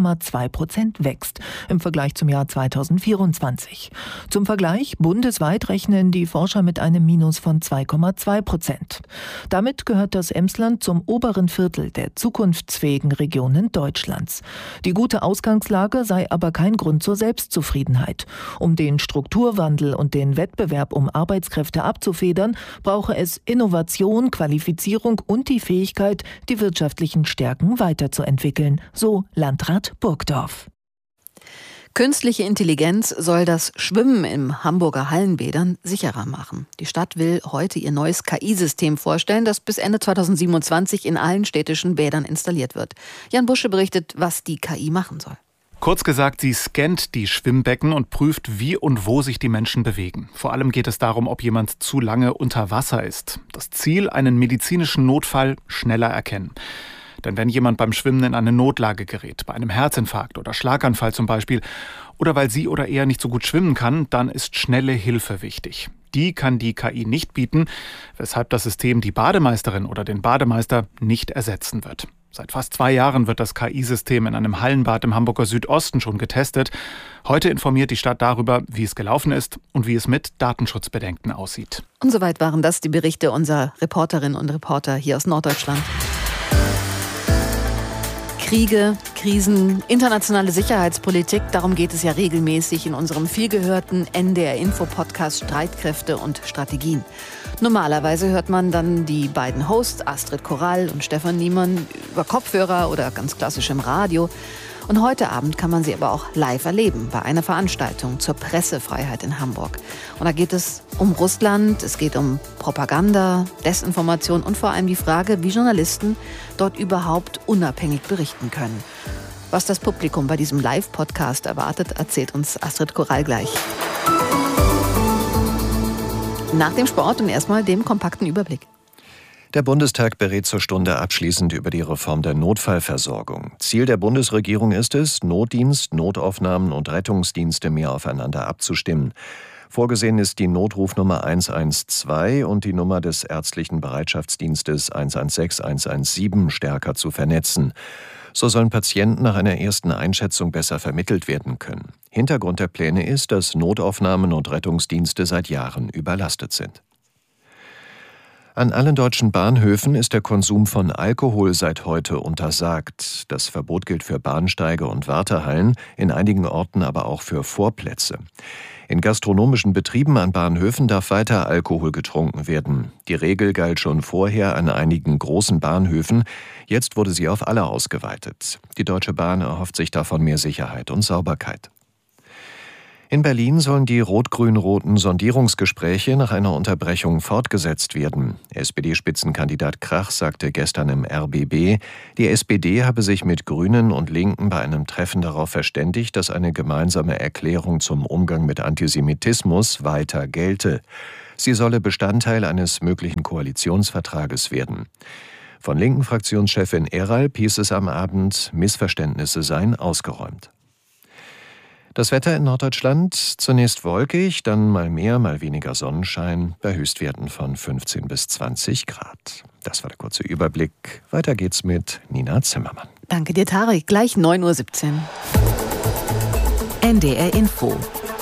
3,2% wächst im Vergleich zum Jahr 2024. Zum Vergleich, bundesweit rechnen die Forscher mit einem Minus von 2,2%. Damit gehört das Emsland zum oberen Viertel der zukunftsfähigen Regionen Deutschlands. Die gute Ausgangslage sei aber kein Grund zur Selbstzufriedenheit. Um den Strukturwandel und den Wettbewerb um Arbeitskräfte abzufedern, brauche es Innovation, Qualifizierung und die Fähigkeit, die wirtschaftlichen Stärken weiterzuentwickeln, so Landrat Burgdorf. Künstliche Intelligenz soll das Schwimmen im Hamburger Hallenbädern sicherer machen. Die Stadt will heute ihr neues KI-System vorstellen, das bis Ende 2027 in allen städtischen Bädern installiert wird. Jan Busche berichtet, was die KI machen soll. Kurz gesagt, sie scannt die Schwimmbecken und prüft, wie und wo sich die Menschen bewegen. Vor allem geht es darum, ob jemand zu lange unter Wasser ist. Das Ziel, einen medizinischen Notfall schneller erkennen. Denn wenn jemand beim Schwimmen in eine Notlage gerät, bei einem Herzinfarkt oder Schlaganfall zum Beispiel, oder weil sie oder er nicht so gut schwimmen kann, dann ist schnelle Hilfe wichtig. Die kann die KI nicht bieten, weshalb das System die Bademeisterin oder den Bademeister nicht ersetzen wird. Seit fast 2 Jahren wird das KI-System in einem Hallenbad im Hamburger Südosten schon getestet. Heute informiert die Stadt darüber, wie es gelaufen ist und wie es mit Datenschutzbedenken aussieht. Und soweit waren das die Berichte unserer Reporterinnen und Reporter hier aus Norddeutschland. Kriege, Krisen, internationale Sicherheitspolitik, darum geht es ja regelmäßig in unserem vielgehörten NDR-Info-Podcast Streitkräfte und Strategien. Normalerweise hört man dann die beiden Hosts, Astrid Korall und Stefan Niemann, über Kopfhörer oder ganz klassisch im Radio. Und heute Abend kann man sie aber auch live erleben bei einer Veranstaltung zur Pressefreiheit in Hamburg. Und da geht es um Russland, es geht um Propaganda, Desinformation und vor allem die Frage, wie Journalisten dort überhaupt unabhängig berichten können. Was das Publikum bei diesem Live-Podcast erwartet, erzählt uns Astrid Korall gleich. Nach dem Sport und erstmal dem kompakten Überblick. Der Bundestag berät zur Stunde abschließend über die Reform der Notfallversorgung. Ziel der Bundesregierung ist es, Notdienst, Notaufnahmen und Rettungsdienste mehr aufeinander abzustimmen. Vorgesehen ist die Notrufnummer 112 und die Nummer des ärztlichen Bereitschaftsdienstes 116, 117 stärker zu vernetzen. So sollen Patienten nach einer ersten Einschätzung besser vermittelt werden können. Hintergrund der Pläne ist, dass Notaufnahmen und Rettungsdienste seit Jahren überlastet sind. An allen deutschen Bahnhöfen ist der Konsum von Alkohol seit heute untersagt. Das Verbot gilt für Bahnsteige und Wartehallen, in einigen Orten aber auch für Vorplätze. In gastronomischen Betrieben an Bahnhöfen darf weiter Alkohol getrunken werden. Die Regel galt schon vorher an einigen großen Bahnhöfen. Jetzt wurde sie auf alle ausgeweitet. Die Deutsche Bahn erhofft sich davon mehr Sicherheit und Sauberkeit. In Berlin sollen die rot-grün-roten Sondierungsgespräche nach einer Unterbrechung fortgesetzt werden. SPD-Spitzenkandidat Krach sagte gestern im RBB, die SPD habe sich mit Grünen und Linken bei einem Treffen darauf verständigt, dass eine gemeinsame Erklärung zum Umgang mit Antisemitismus weiter gelte. Sie solle Bestandteil eines möglichen Koalitionsvertrages werden. Von linken Fraktionschefin Eralp hieß es am Abend, Missverständnisse seien ausgeräumt. Das Wetter in Norddeutschland, zunächst wolkig, dann mal mehr, mal weniger Sonnenschein, bei Höchstwerten von 15 bis 20 Grad. Das war der kurze Überblick. Weiter geht's mit Nina Zimmermann. Danke dir, Tarek. Gleich 9:17 Uhr. NDR Info.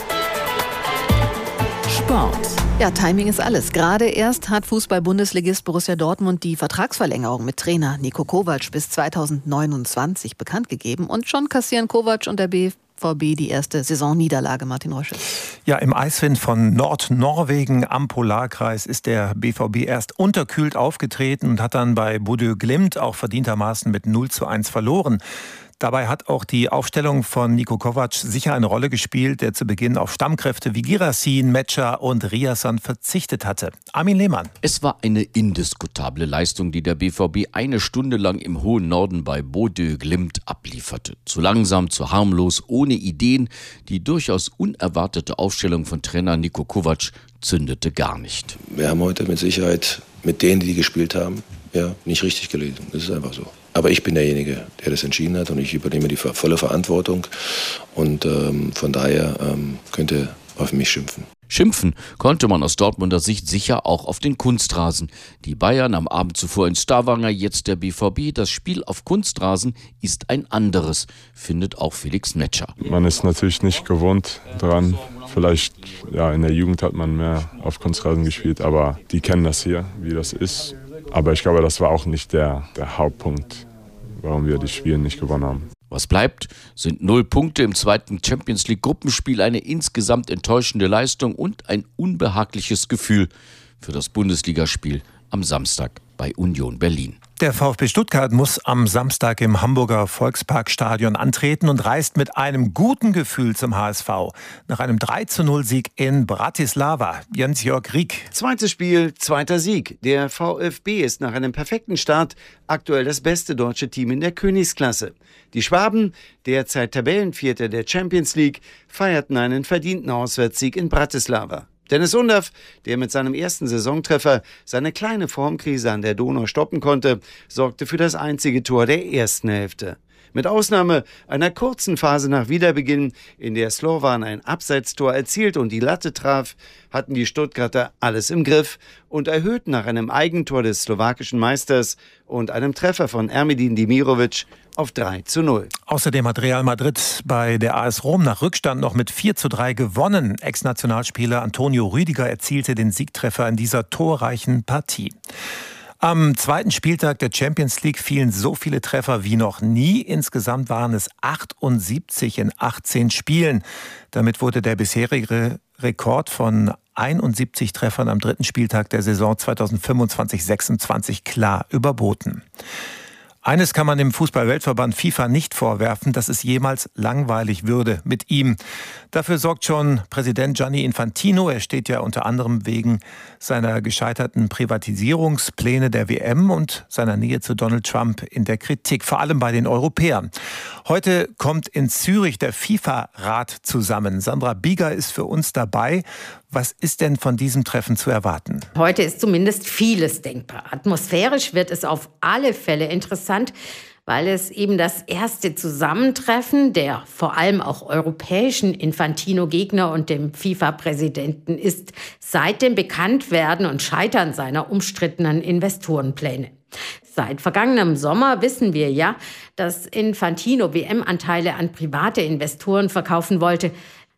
Sport. Ja, Timing ist alles. Gerade erst hat Fußball-Bundesligist Borussia Dortmund die Vertragsverlängerung mit Trainer Niko Kovac bis 2029 bekannt gegeben. Und schon kassieren Kovac und der BVB die erste Saisonniederlage, Martin Röschel. Ja, im Eiswind von Nordnorwegen am Polarkreis ist der BVB erst unterkühlt aufgetreten und hat dann bei Bodø Glimt auch verdientermaßen mit 0:1 verloren. Dabei hat auch die Aufstellung von Niko Kovac sicher eine Rolle gespielt, der zu Beginn auf Stammkräfte wie Girassin, Metscher und Riasson verzichtet hatte. Armin Lehmann. Es war eine indiskutable Leistung, die der BVB eine Stunde lang im hohen Norden bei Bodø Glimt ablieferte. Zu langsam, zu harmlos, ohne Ideen. Die durchaus unerwartete Aufstellung von Trainer Niko Kovac zündete gar nicht. Wir haben heute mit Sicherheit mit denen, die gespielt haben, nicht richtig gelesen. Das ist einfach so. Aber ich bin derjenige, der das entschieden hat und ich übernehme die volle Verantwortung und von daher könnt ihr auf mich schimpfen. Schimpfen konnte man aus Dortmunder Sicht sicher auch auf den Kunstrasen. Die Bayern am Abend zuvor in Stavanger, jetzt der BVB. Das Spiel auf Kunstrasen ist ein anderes, findet auch Felix Metscher. Man ist natürlich nicht gewohnt dran. Vielleicht in der Jugend hat man mehr auf Kunstrasen gespielt, aber die kennen das hier, wie das ist. Aber ich glaube, das war auch nicht der Hauptpunkt, warum wir die Spiele nicht gewonnen haben. Was bleibt, sind 0 Punkte im zweiten Champions-League-Gruppenspiel, eine insgesamt enttäuschende Leistung und ein unbehagliches Gefühl für das Bundesligaspiel am Samstag bei Union Berlin. Der VfB Stuttgart muss am Samstag im Hamburger Volksparkstadion antreten und reist mit einem guten Gefühl zum HSV. Nach einem 3:0-Sieg in Bratislava. Jens-Jörg Rieck. Zweites Spiel, zweiter Sieg. Der VfB ist nach einem perfekten Start aktuell das beste deutsche Team in der Königsklasse. Die Schwaben, derzeit Tabellenvierter der Champions League, feierten einen verdienten Auswärtssieg in Bratislava. Dennis Undaff, der mit seinem ersten Saisontreffer seine kleine Formkrise an der Donau stoppen konnte, sorgte für das einzige Tor der ersten Hälfte. Mit Ausnahme einer kurzen Phase nach Wiederbeginn, in der Slovan ein Abseitstor erzielt und die Latte traf, hatten die Stuttgarter alles im Griff und erhöhten nach einem Eigentor des slowakischen Meisters und einem Treffer von Ermedin Demirovic auf 3:0. Außerdem hat Real Madrid bei der AS Rom nach Rückstand noch mit 4:3 gewonnen. Ex-Nationalspieler Antonio Rüdiger erzielte den Siegtreffer in dieser torreichen Partie. Am zweiten Spieltag der Champions League fielen so viele Treffer wie noch nie. Insgesamt waren es 78 in 18 Spielen. Damit wurde der bisherige Rekord von 71 Treffern am dritten Spieltag der Saison 2025/26 klar überboten. Eines kann man dem Fußball-Weltverband FIFA nicht vorwerfen, dass es jemals langweilig würde mit ihm. Dafür sorgt schon Präsident Gianni Infantino. Er steht ja unter anderem wegen seiner gescheiterten Privatisierungspläne der WM und seiner Nähe zu Donald Trump in der Kritik, vor allem bei den Europäern. Heute kommt in Zürich der FIFA-Rat zusammen. Sandra Bieger ist für uns dabei. Was ist denn von diesem Treffen zu erwarten? Heute ist zumindest vieles denkbar. Atmosphärisch wird es auf alle Fälle interessant, weil es eben das erste Zusammentreffen der vor allem auch europäischen Infantino-Gegner und dem FIFA-Präsidenten ist seit dem Bekanntwerden und Scheitern seiner umstrittenen Investorenpläne. Seit vergangenem Sommer wissen wir ja, dass Infantino WM-Anteile an private Investoren verkaufen wollte.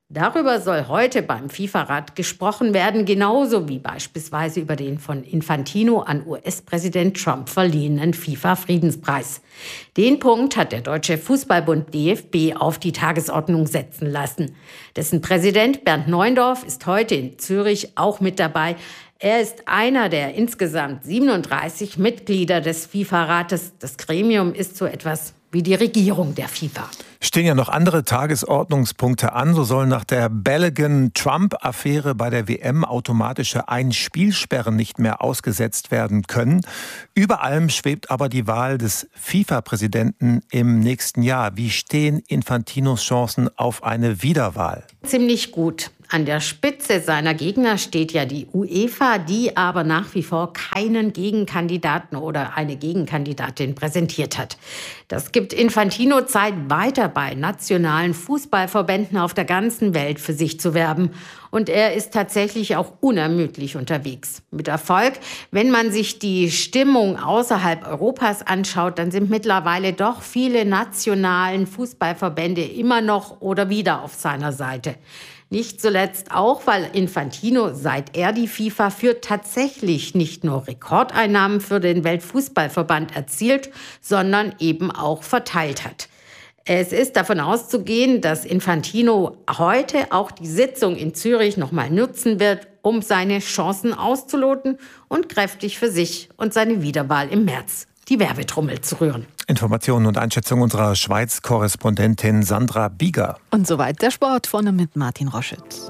Darüber soll heute beim FIFA-Rat gesprochen werden, genauso wie beispielsweise über den von Infantino an US-Präsident Trump verliehenen FIFA-Friedenspreis. Den Punkt hat der Deutsche Fußballbund DFB auf die Tagesordnung setzen lassen. Dessen Präsident Bernd Neuendorf ist heute in Zürich auch mit dabei. Er ist einer der insgesamt 37 Mitglieder des FIFA-Rates. Das Gremium ist so etwas wie die Regierung der FIFA. Stehen ja noch andere Tagesordnungspunkte an. So sollen nach der Balogun-Trump-Affäre bei der WM automatische Einspielsperren nicht mehr ausgesetzt werden können. Über allem schwebt aber die Wahl des FIFA-Präsidenten im nächsten Jahr. Wie stehen Infantinos Chancen auf eine Wiederwahl? Ziemlich gut. An der Spitze seiner Gegner steht ja die UEFA, die aber nach wie vor keinen Gegenkandidaten oder eine Gegenkandidatin präsentiert hat. Das gibt Infantino Zeit, weiter bei nationalen Fußballverbänden auf der ganzen Welt für sich zu werben. Und er ist tatsächlich auch unermüdlich unterwegs. Mit Erfolg. Wenn man sich die Stimmung außerhalb Europas anschaut, dann sind mittlerweile doch viele nationalen Fußballverbände immer noch oder wieder auf seiner Seite. Nicht zuletzt auch, weil Infantino, seit er die FIFA führt, tatsächlich nicht nur Rekordeinnahmen für den Weltfußballverband erzielt, sondern eben auch verteilt hat. Es ist davon auszugehen, dass Infantino heute auch die Sitzung in Zürich nochmal nutzen wird, um seine Chancen auszuloten und kräftig für sich und seine Wiederwahl im März die Werbetrommel zu rühren. Informationen und Einschätzung unserer Schweiz-Korrespondentin Sandra Bieger. Und soweit der Sport, vorne mit Martin Roschütz.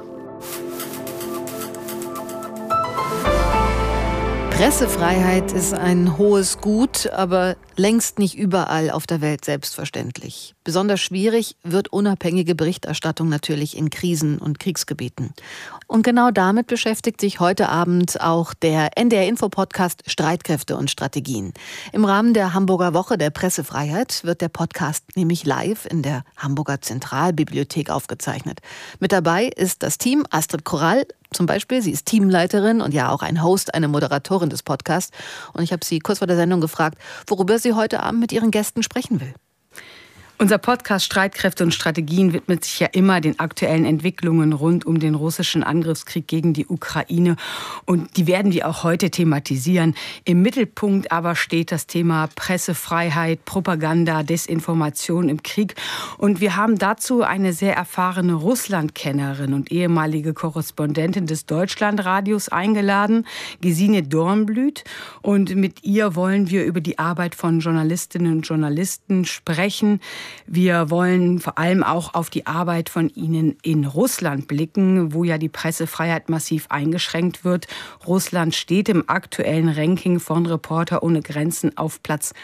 Pressefreiheit ist ein hohes Gut, aber längst nicht überall auf der Welt selbstverständlich. Besonders schwierig wird unabhängige Berichterstattung natürlich in Krisen- und Kriegsgebieten. Und genau damit beschäftigt sich heute Abend auch der NDR-Info-Podcast Streitkräfte und Strategien. Im Rahmen der Hamburger Woche der Pressefreiheit wird der Podcast nämlich live in der Hamburger Zentralbibliothek aufgezeichnet. Mit dabei ist das Team Astrid Korall, zum Beispiel. Sie ist Teamleiterin und ja auch ein Host, eine Moderatorin des Podcasts. Und ich habe sie kurz vor der Sendung gefragt, worüber sie heute Abend mit ihren Gästen sprechen will. Unser Podcast Streitkräfte und Strategien widmet sich ja immer den aktuellen Entwicklungen rund um den russischen Angriffskrieg gegen die Ukraine. Und die werden wir auch heute thematisieren. Im Mittelpunkt aber steht das Thema Pressefreiheit, Propaganda, Desinformation im Krieg. Und wir haben dazu eine sehr erfahrene Russlandkennerin und ehemalige Korrespondentin des Deutschlandradios eingeladen, Gesine Dornblüt. Und mit ihr wollen wir über die Arbeit von Journalistinnen und Journalisten sprechen. Wir wollen vor allem auch auf die Arbeit von Ihnen in Russland blicken, wo ja die Pressefreiheit massiv eingeschränkt wird. Russland steht im aktuellen Ranking von Reporter ohne Grenzen auf Platz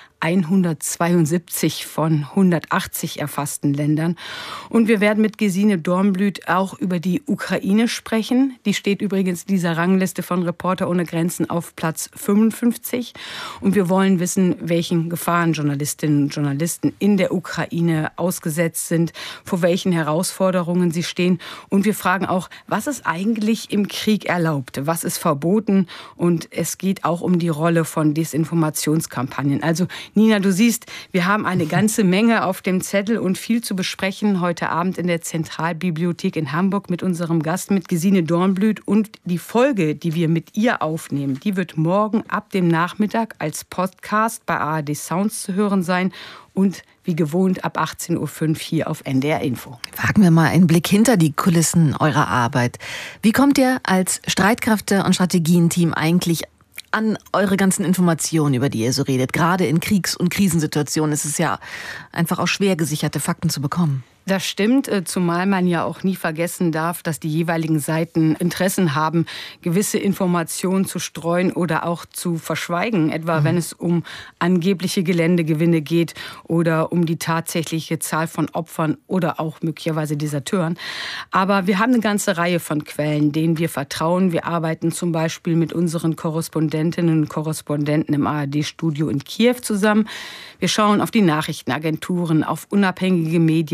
172 von 180 erfassten Ländern. Und wir werden mit Gesine Dornblüt auch über die Ukraine sprechen. Die steht übrigens in dieser Rangliste von Reporter ohne Grenzen auf Platz 55. Und wir wollen wissen, welchen Gefahren Journalistinnen und Journalisten in der Ukraine ausgesetzt sind, vor welchen Herausforderungen sie stehen. Und wir fragen auch, was ist eigentlich im Krieg erlaubt, was ist verboten? Und es geht auch um die Rolle von Desinformationskampagnen. Also Nina, du siehst, wir haben eine ganze Menge auf dem Zettel und viel zu besprechen heute Abend in der Zentralbibliothek in Hamburg mit unserem Gast, mit Gesine Dornblüt. Und die Folge, die wir mit ihr aufnehmen, die wird morgen ab dem Nachmittag als Podcast bei ARD Sounds zu hören sein und wie gewohnt ab 18.05 Uhr hier auf NDR Info. Wagen wir mal einen Blick hinter die Kulissen eurer Arbeit. Wie kommt ihr als Streitkräfte- und Strategienteam eigentlich an eure ganzen Informationen, über die ihr so redet? Gerade in Kriegs- und Krisensituationen ist es ja einfach auch schwer, gesicherte Fakten zu bekommen. Das stimmt, zumal man ja auch nie vergessen darf, dass die jeweiligen Seiten Interessen haben, gewisse Informationen zu streuen oder auch zu verschweigen, etwa wenn es um angebliche Geländegewinne geht oder um die tatsächliche Zahl von Opfern oder auch möglicherweise Deserteuren. Aber wir haben eine ganze Reihe von Quellen, denen wir vertrauen. Wir arbeiten zum Beispiel mit unseren Korrespondentinnen und Korrespondenten im ARD-Studio in Kiew zusammen. Wir schauen auf die Nachrichtenagenturen, auf unabhängige Medien in der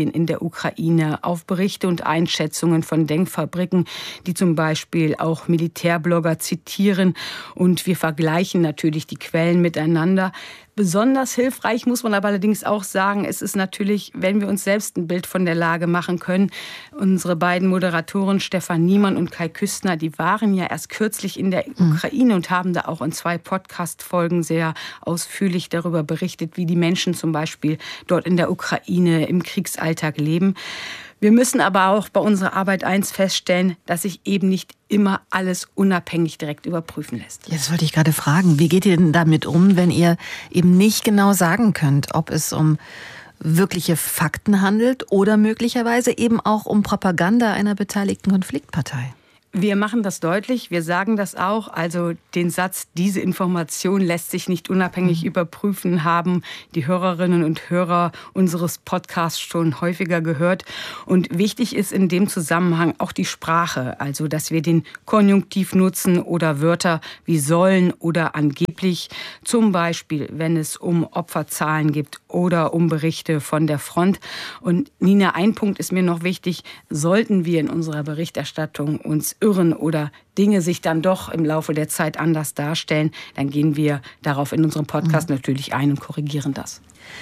Ukraine, auf Berichte und Einschätzungen von Denkfabriken, die zum Beispiel auch Militärblogger zitieren. Und wir vergleichen natürlich die Quellen miteinander. Besonders hilfreich muss man aber allerdings auch sagen, es ist natürlich, wenn wir uns selbst ein Bild von der Lage machen können. Unsere beiden Moderatoren Stefan Niemann und Kai Küstner, die waren ja erst kürzlich in der Ukraine und haben da auch in 2 Podcast-Folgen sehr ausführlich darüber berichtet, wie die Menschen zum Beispiel dort in der Ukraine im Kriegsalltag leben. Wir müssen aber auch bei unserer Arbeit eins feststellen, dass sich eben nicht immer alles unabhängig direkt überprüfen lässt. Jetzt wollte ich gerade fragen, wie geht ihr denn damit um, wenn ihr eben nicht genau sagen könnt, ob es um wirkliche Fakten handelt oder möglicherweise eben auch um Propaganda einer beteiligten Konfliktpartei? Wir machen das deutlich, wir sagen das auch. Also den Satz, diese Information lässt sich nicht unabhängig überprüfen, haben die Hörerinnen und Hörer unseres Podcasts schon häufiger gehört. Und wichtig ist in dem Zusammenhang auch die Sprache. Also dass wir den Konjunktiv nutzen oder Wörter wie sollen oder angeblich. Zum Beispiel, wenn es um Opferzahlen gibt oder um Berichte von der Front. Und Nina, ein Punkt ist mir noch wichtig. Sollten wir in unserer Berichterstattung uns irren oder Dinge sich dann doch im Laufe der Zeit anders darstellen, dann gehen wir darauf in unserem Podcast natürlich ein und korrigieren das.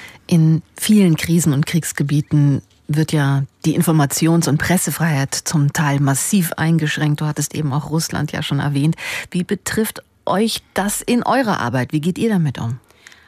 In vielen Krisen- und Kriegsgebieten wird ja die Informations- und Pressefreiheit zum Teil massiv eingeschränkt. Du hattest eben auch Russland ja schon erwähnt. Wie betrifft euch das in eurer Arbeit? Wie geht ihr damit um?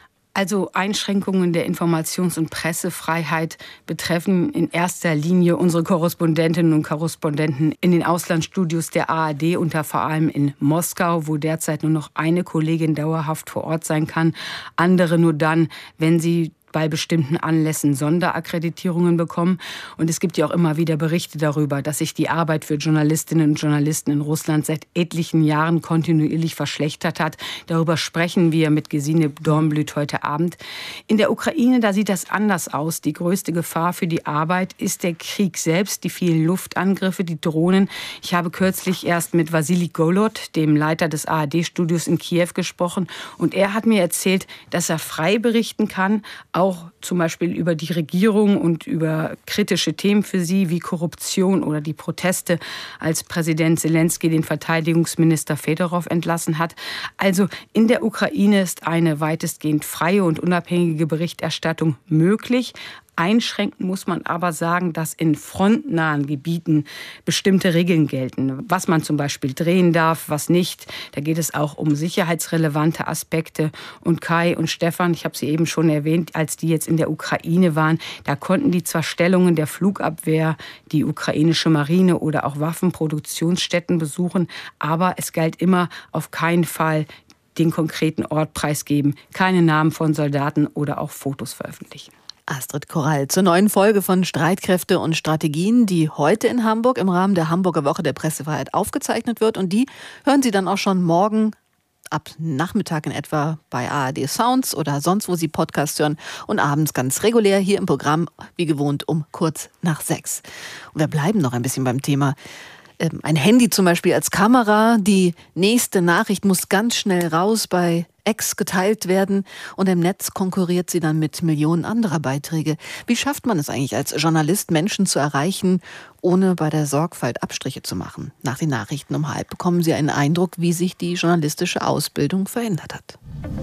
Also Einschränkungen der Informations- und Pressefreiheit betreffen in erster Linie unsere Korrespondentinnen und Korrespondenten in den Auslandsstudios der ARD und da vor allem in Moskau, wo derzeit nur noch eine Kollegin dauerhaft vor Ort sein kann, andere nur dann, wenn sie bei bestimmten Anlässen Sonderakkreditierungen bekommen. Und es gibt ja auch immer wieder Berichte darüber, dass sich die Arbeit für Journalistinnen und Journalisten in Russland seit etlichen Jahren kontinuierlich verschlechtert hat. Darüber sprechen wir mit Gesine Dornblüt heute Abend. In der Ukraine, da sieht das anders aus. Die größte Gefahr für die Arbeit ist der Krieg selbst, die vielen Luftangriffe, die Drohnen. Ich habe kürzlich erst mit Wassili Golod, dem Leiter des ARD-Studios in Kiew, gesprochen. Und er hat mir erzählt, dass er frei berichten kann, auch zum Beispiel über die Regierung und über kritische Themen für sie wie Korruption oder die Proteste, als Präsident Zelensky den Verteidigungsminister Fedorov entlassen hat. Also in der Ukraine ist eine weitestgehend freie und unabhängige Berichterstattung möglich. Einschränken muss man aber sagen, dass in frontnahen Gebieten bestimmte Regeln gelten. Was man zum Beispiel drehen darf, was nicht. Da geht es auch um sicherheitsrelevante Aspekte. Und Kai und Stefan, ich habe sie eben schon erwähnt, als die jetzt in der Ukraine waren, da konnten die zwar Stellungen der Flugabwehr, die ukrainische Marine oder auch Waffenproduktionsstätten besuchen, aber es galt immer auf keinen Fall den konkreten Ort preisgeben, keine Namen von Soldaten oder auch Fotos veröffentlichen. Astrid Korall zur neuen Folge von Streitkräfte und Strategien, die heute in Hamburg im Rahmen der Hamburger Woche der Pressefreiheit aufgezeichnet wird. Und die hören Sie dann auch schon morgen ab Nachmittag in etwa bei ARD Sounds oder sonst, wo Sie Podcasts hören. Und abends ganz regulär hier im Programm, wie gewohnt, um kurz nach 6. Und wir bleiben noch ein bisschen beim Thema. Ein Handy zum Beispiel als Kamera. Die nächste Nachricht muss ganz schnell raus bei X geteilt werden und im Netz konkurriert sie dann mit Millionen anderer Beiträge. Wie schafft man es eigentlich als Journalist, Menschen zu erreichen, ohne bei der Sorgfalt Abstriche zu machen? Nach den Nachrichten um 12:30 bekommen Sie einen Eindruck, wie sich die journalistische Ausbildung verändert hat.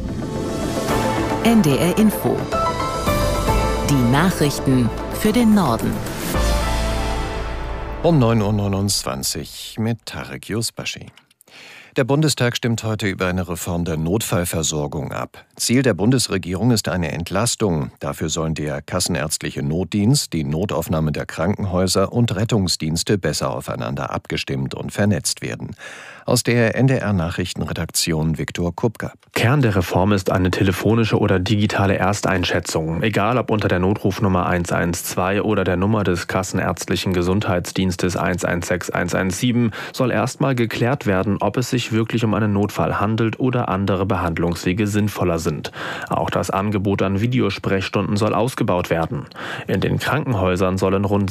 NDR Info. Die Nachrichten für den Norden. Um 9:29 Uhr mit Tarek Yusbashi. Der Bundestag stimmt heute über eine Reform der Notfallversorgung ab. Ziel der Bundesregierung ist eine Entlastung. Dafür sollen der kassenärztliche Notdienst, die Notaufnahme der Krankenhäuser und Rettungsdienste besser aufeinander abgestimmt und vernetzt werden. Aus der NDR-Nachrichtenredaktion Viktor Kupka. Kern der Reform ist eine telefonische oder digitale Ersteinschätzung. Egal ob unter der Notrufnummer 112 oder der Nummer des kassenärztlichen Gesundheitsdienstes 116 117, soll erstmal geklärt werden, ob es sich sich wirklich um einen Notfall handelt oder andere Behandlungswege sinnvoller sind. Auch das Angebot an Videosprechstunden soll ausgebaut werden. In den Krankenhäusern sollen rund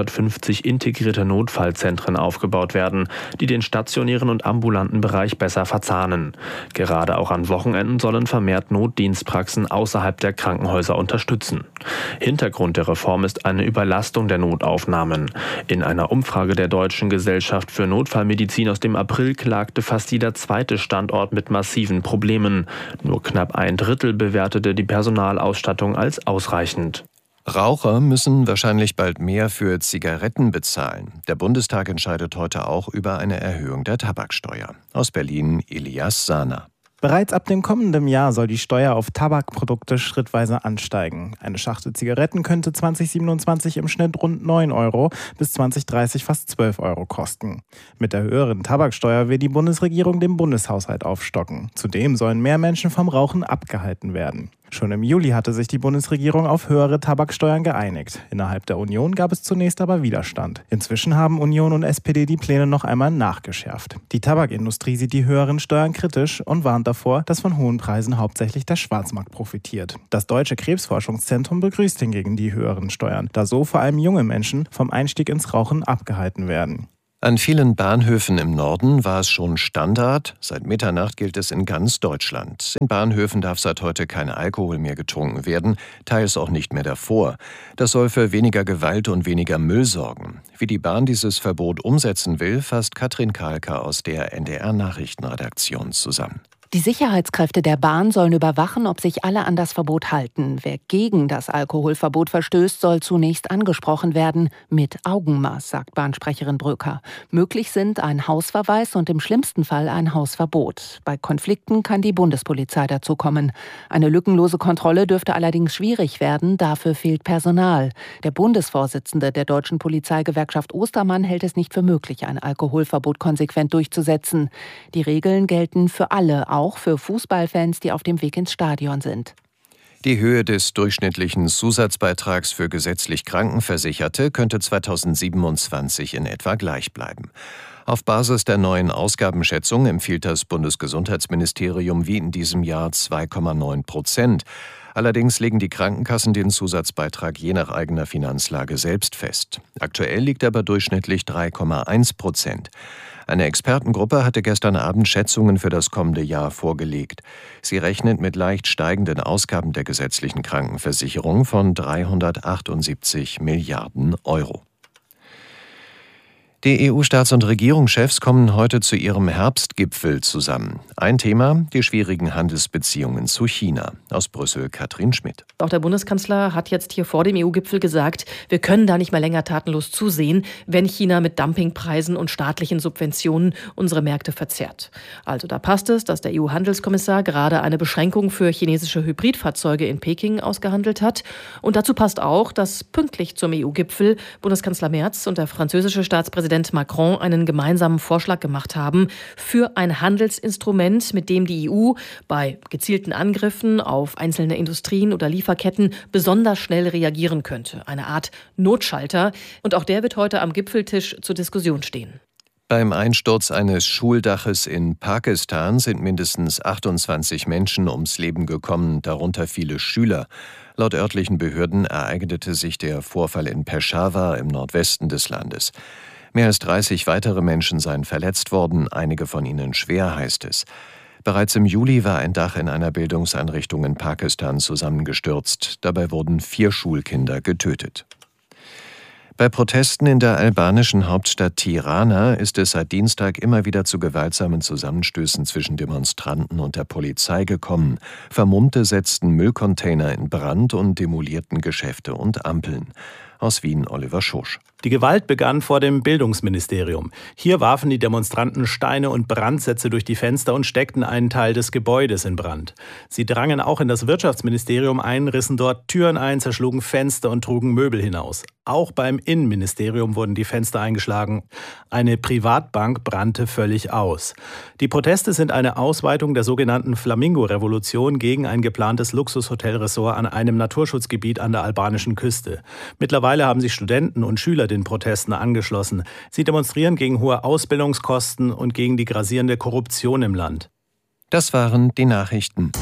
750 integrierte Notfallzentren aufgebaut werden, die den stationären und ambulanten Bereich besser verzahnen. Gerade auch an Wochenenden sollen vermehrt Notdienstpraxen außerhalb der Krankenhäuser unterstützen. Hintergrund der Reform ist eine Überlastung der Notaufnahmen. In einer Umfrage der Deutschen Gesellschaft für Notfallmedizin aus dem April klagte fast jeder zweite Standort mit massiven Problemen. Nur knapp 1/3 bewertete die Personalausstattung als ausreichend. Raucher müssen wahrscheinlich bald mehr für Zigaretten bezahlen. Der Bundestag entscheidet heute auch über eine Erhöhung der Tabaksteuer. Aus Berlin Elias Sahner. Bereits ab dem kommenden Jahr soll die Steuer auf Tabakprodukte schrittweise ansteigen. Eine Schachtel Zigaretten könnte 2027 im Schnitt rund 9 Euro, bis 2030 fast 12 Euro kosten. Mit der höheren Tabaksteuer will die Bundesregierung den Bundeshaushalt aufstocken. Zudem sollen mehr Menschen vom Rauchen abgehalten werden. Schon im Juli hatte sich die Bundesregierung auf höhere Tabaksteuern geeinigt. Innerhalb der Union gab es zunächst aber Widerstand. Inzwischen haben Union und SPD die Pläne noch einmal nachgeschärft. Die Tabakindustrie sieht die höheren Steuern kritisch und warnt davor, dass von hohen Preisen hauptsächlich der Schwarzmarkt profitiert. Das Deutsche Krebsforschungszentrum begrüßt hingegen die höheren Steuern, da so vor allem junge Menschen vom Einstieg ins Rauchen abgehalten werden. An vielen Bahnhöfen im Norden war es schon Standard. Seit Mitternacht gilt es in ganz Deutschland. In Bahnhöfen darf seit heute kein Alkohol mehr getrunken werden, teils auch nicht mehr davor. Das soll für weniger Gewalt und weniger Müll sorgen. Wie die Bahn dieses Verbot umsetzen will, fasst Katrin Kahlke aus der NDR-Nachrichtenredaktion zusammen. Die Sicherheitskräfte der Bahn sollen überwachen, ob sich alle an das Verbot halten. Wer gegen das Alkoholverbot verstößt, soll zunächst angesprochen werden, mit Augenmaß, sagt Bahnsprecherin Bröker. Möglich sind ein Hausverweis und im schlimmsten Fall ein Hausverbot. Bei Konflikten kann die Bundespolizei dazu kommen. Eine lückenlose Kontrolle dürfte allerdings schwierig werden, dafür fehlt Personal. Der Bundesvorsitzende der Deutschen Polizeigewerkschaft Ostermann hält es nicht für möglich, ein Alkoholverbot konsequent durchzusetzen. Die Regeln gelten für alle, auch für Fußballfans, die auf dem Weg ins Stadion sind. Die Höhe des durchschnittlichen Zusatzbeitrags für gesetzlich Krankenversicherte könnte 2027 in etwa gleich bleiben. Auf Basis der neuen Ausgabenschätzung empfiehlt das Bundesgesundheitsministerium wie in diesem Jahr 2,9%. Allerdings legen die Krankenkassen den Zusatzbeitrag je nach eigener Finanzlage selbst fest. Aktuell liegt er aber durchschnittlich 3,1%. Eine Expertengruppe hatte gestern Abend Schätzungen für das kommende Jahr vorgelegt. Sie rechnet mit leicht steigenden Ausgaben der gesetzlichen Krankenversicherung von 378 Milliarden Euro. Die EU-Staats- und Regierungschefs kommen heute zu ihrem Herbstgipfel zusammen. Ein Thema, die schwierigen Handelsbeziehungen zu China. Aus Brüssel Katrin Schmidt. Auch der Bundeskanzler hat jetzt hier vor dem EU-Gipfel gesagt, wir können da nicht mehr länger tatenlos zusehen, wenn China mit Dumpingpreisen und staatlichen Subventionen unsere Märkte verzerrt. Also da passt es, dass der EU-Handelskommissar gerade eine Beschränkung für chinesische Hybridfahrzeuge in Peking ausgehandelt hat. Und dazu passt auch, dass pünktlich zum EU-Gipfel Bundeskanzler Merz und der französische Staatspräsident Macron einen gemeinsamen Vorschlag gemacht haben für ein Handelsinstrument, mit dem die EU bei gezielten Angriffen auf einzelne Industrien oder Lieferketten besonders schnell reagieren könnte. Eine Art Notschalter. Und auch der wird heute am Gipfeltisch zur Diskussion stehen. Beim Einsturz eines Schuldaches in Pakistan sind mindestens 28 Menschen ums Leben gekommen, darunter viele Schüler. Laut örtlichen Behörden ereignete sich der Vorfall in Peshawar im Nordwesten des Landes. Mehr als 30 weitere Menschen seien verletzt worden, einige von ihnen schwer, heißt es. Bereits im Juli war ein Dach in einer Bildungseinrichtung in Pakistan zusammengestürzt. Dabei wurden 4 Schulkinder getötet. Bei Protesten in der albanischen Hauptstadt Tirana ist es seit Dienstag immer wieder zu gewaltsamen Zusammenstößen zwischen Demonstranten und der Polizei gekommen. Vermummte setzten Müllcontainer in Brand und demolierten Geschäfte und Ampeln. Aus Wien Oliver Schosch. Die Gewalt begann vor dem Bildungsministerium. Hier warfen die Demonstranten Steine und Brandsätze durch die Fenster und steckten einen Teil des Gebäudes in Brand. Sie drangen auch in das Wirtschaftsministerium ein, rissen dort Türen ein, zerschlugen Fenster und trugen Möbel hinaus. Auch beim Innenministerium wurden die Fenster eingeschlagen. Eine Privatbank brannte völlig aus. Die Proteste sind eine Ausweitung der sogenannten Flamingo-Revolution gegen ein geplantes Luxushotelressort an einem Naturschutzgebiet an der albanischen Küste. Mittlerweile Mittlerweile haben sich Studenten und Schüler den Protesten angeschlossen. Sie demonstrieren gegen hohe Ausbildungskosten und gegen die grassierende Korruption im Land. Das waren die Nachrichten.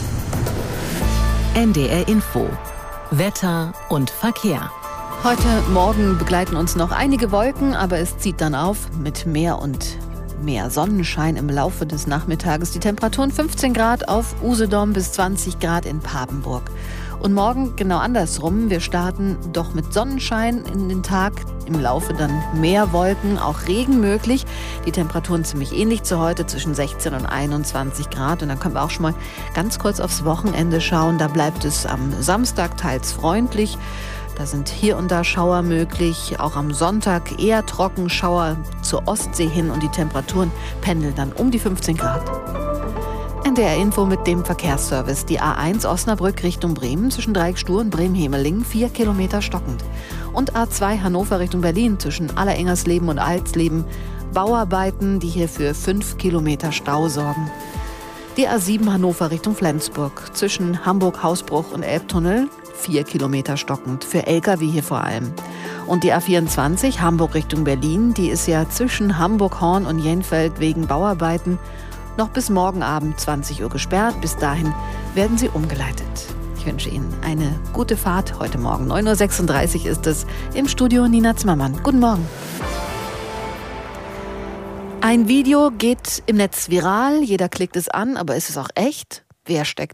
NDR Info. Wetter und Verkehr. Heute Morgen begleiten uns noch einige Wolken, aber es zieht dann auf mit mehr und mehr Sonnenschein im Laufe des Nachmittages. Die Temperaturen 15 Grad auf Usedom bis 20 Grad in Papenburg. Und morgen genau andersrum. Wir starten doch mit Sonnenschein in den Tag. Im Laufe dann mehr Wolken, auch Regen möglich. Die Temperaturen ziemlich ähnlich zu heute, zwischen 16 und 21 Grad. Und dann können wir auch schon mal ganz kurz aufs Wochenende schauen. Da bleibt es am Samstag teils freundlich. Da sind hier und da Schauer möglich. Auch am Sonntag eher trocken, Schauer zur Ostsee hin. Und die Temperaturen pendeln dann um die 15 Grad. NDR Info mit dem Verkehrsservice. Die A1 Osnabrück Richtung Bremen zwischen Dreieckstur und Bremen-Hemeling 4 Kilometer stockend. Und A2 Hannover Richtung Berlin zwischen Allerengersleben und Alsleben. Bauarbeiten, die hier für 5 Kilometer Stau sorgen. Die A7 Hannover Richtung Flensburg zwischen Hamburg-Hausbruch und Elbtunnel 4 Kilometer stockend, für Lkw hier vor allem. Und die A24 Hamburg Richtung Berlin, die ist ja zwischen Hamburg-Horn und Jenfeld wegen Bauarbeiten noch bis morgen Abend 20 Uhr gesperrt. Bis dahin werden sie umgeleitet. Ich wünsche Ihnen eine gute Fahrt. Heute Morgen 9.36 Uhr ist es. Im Studio Nina Zimmermann. Guten Morgen. Ein Video geht im Netz viral. Jeder klickt es an, aber ist es auch echt? Wer steckt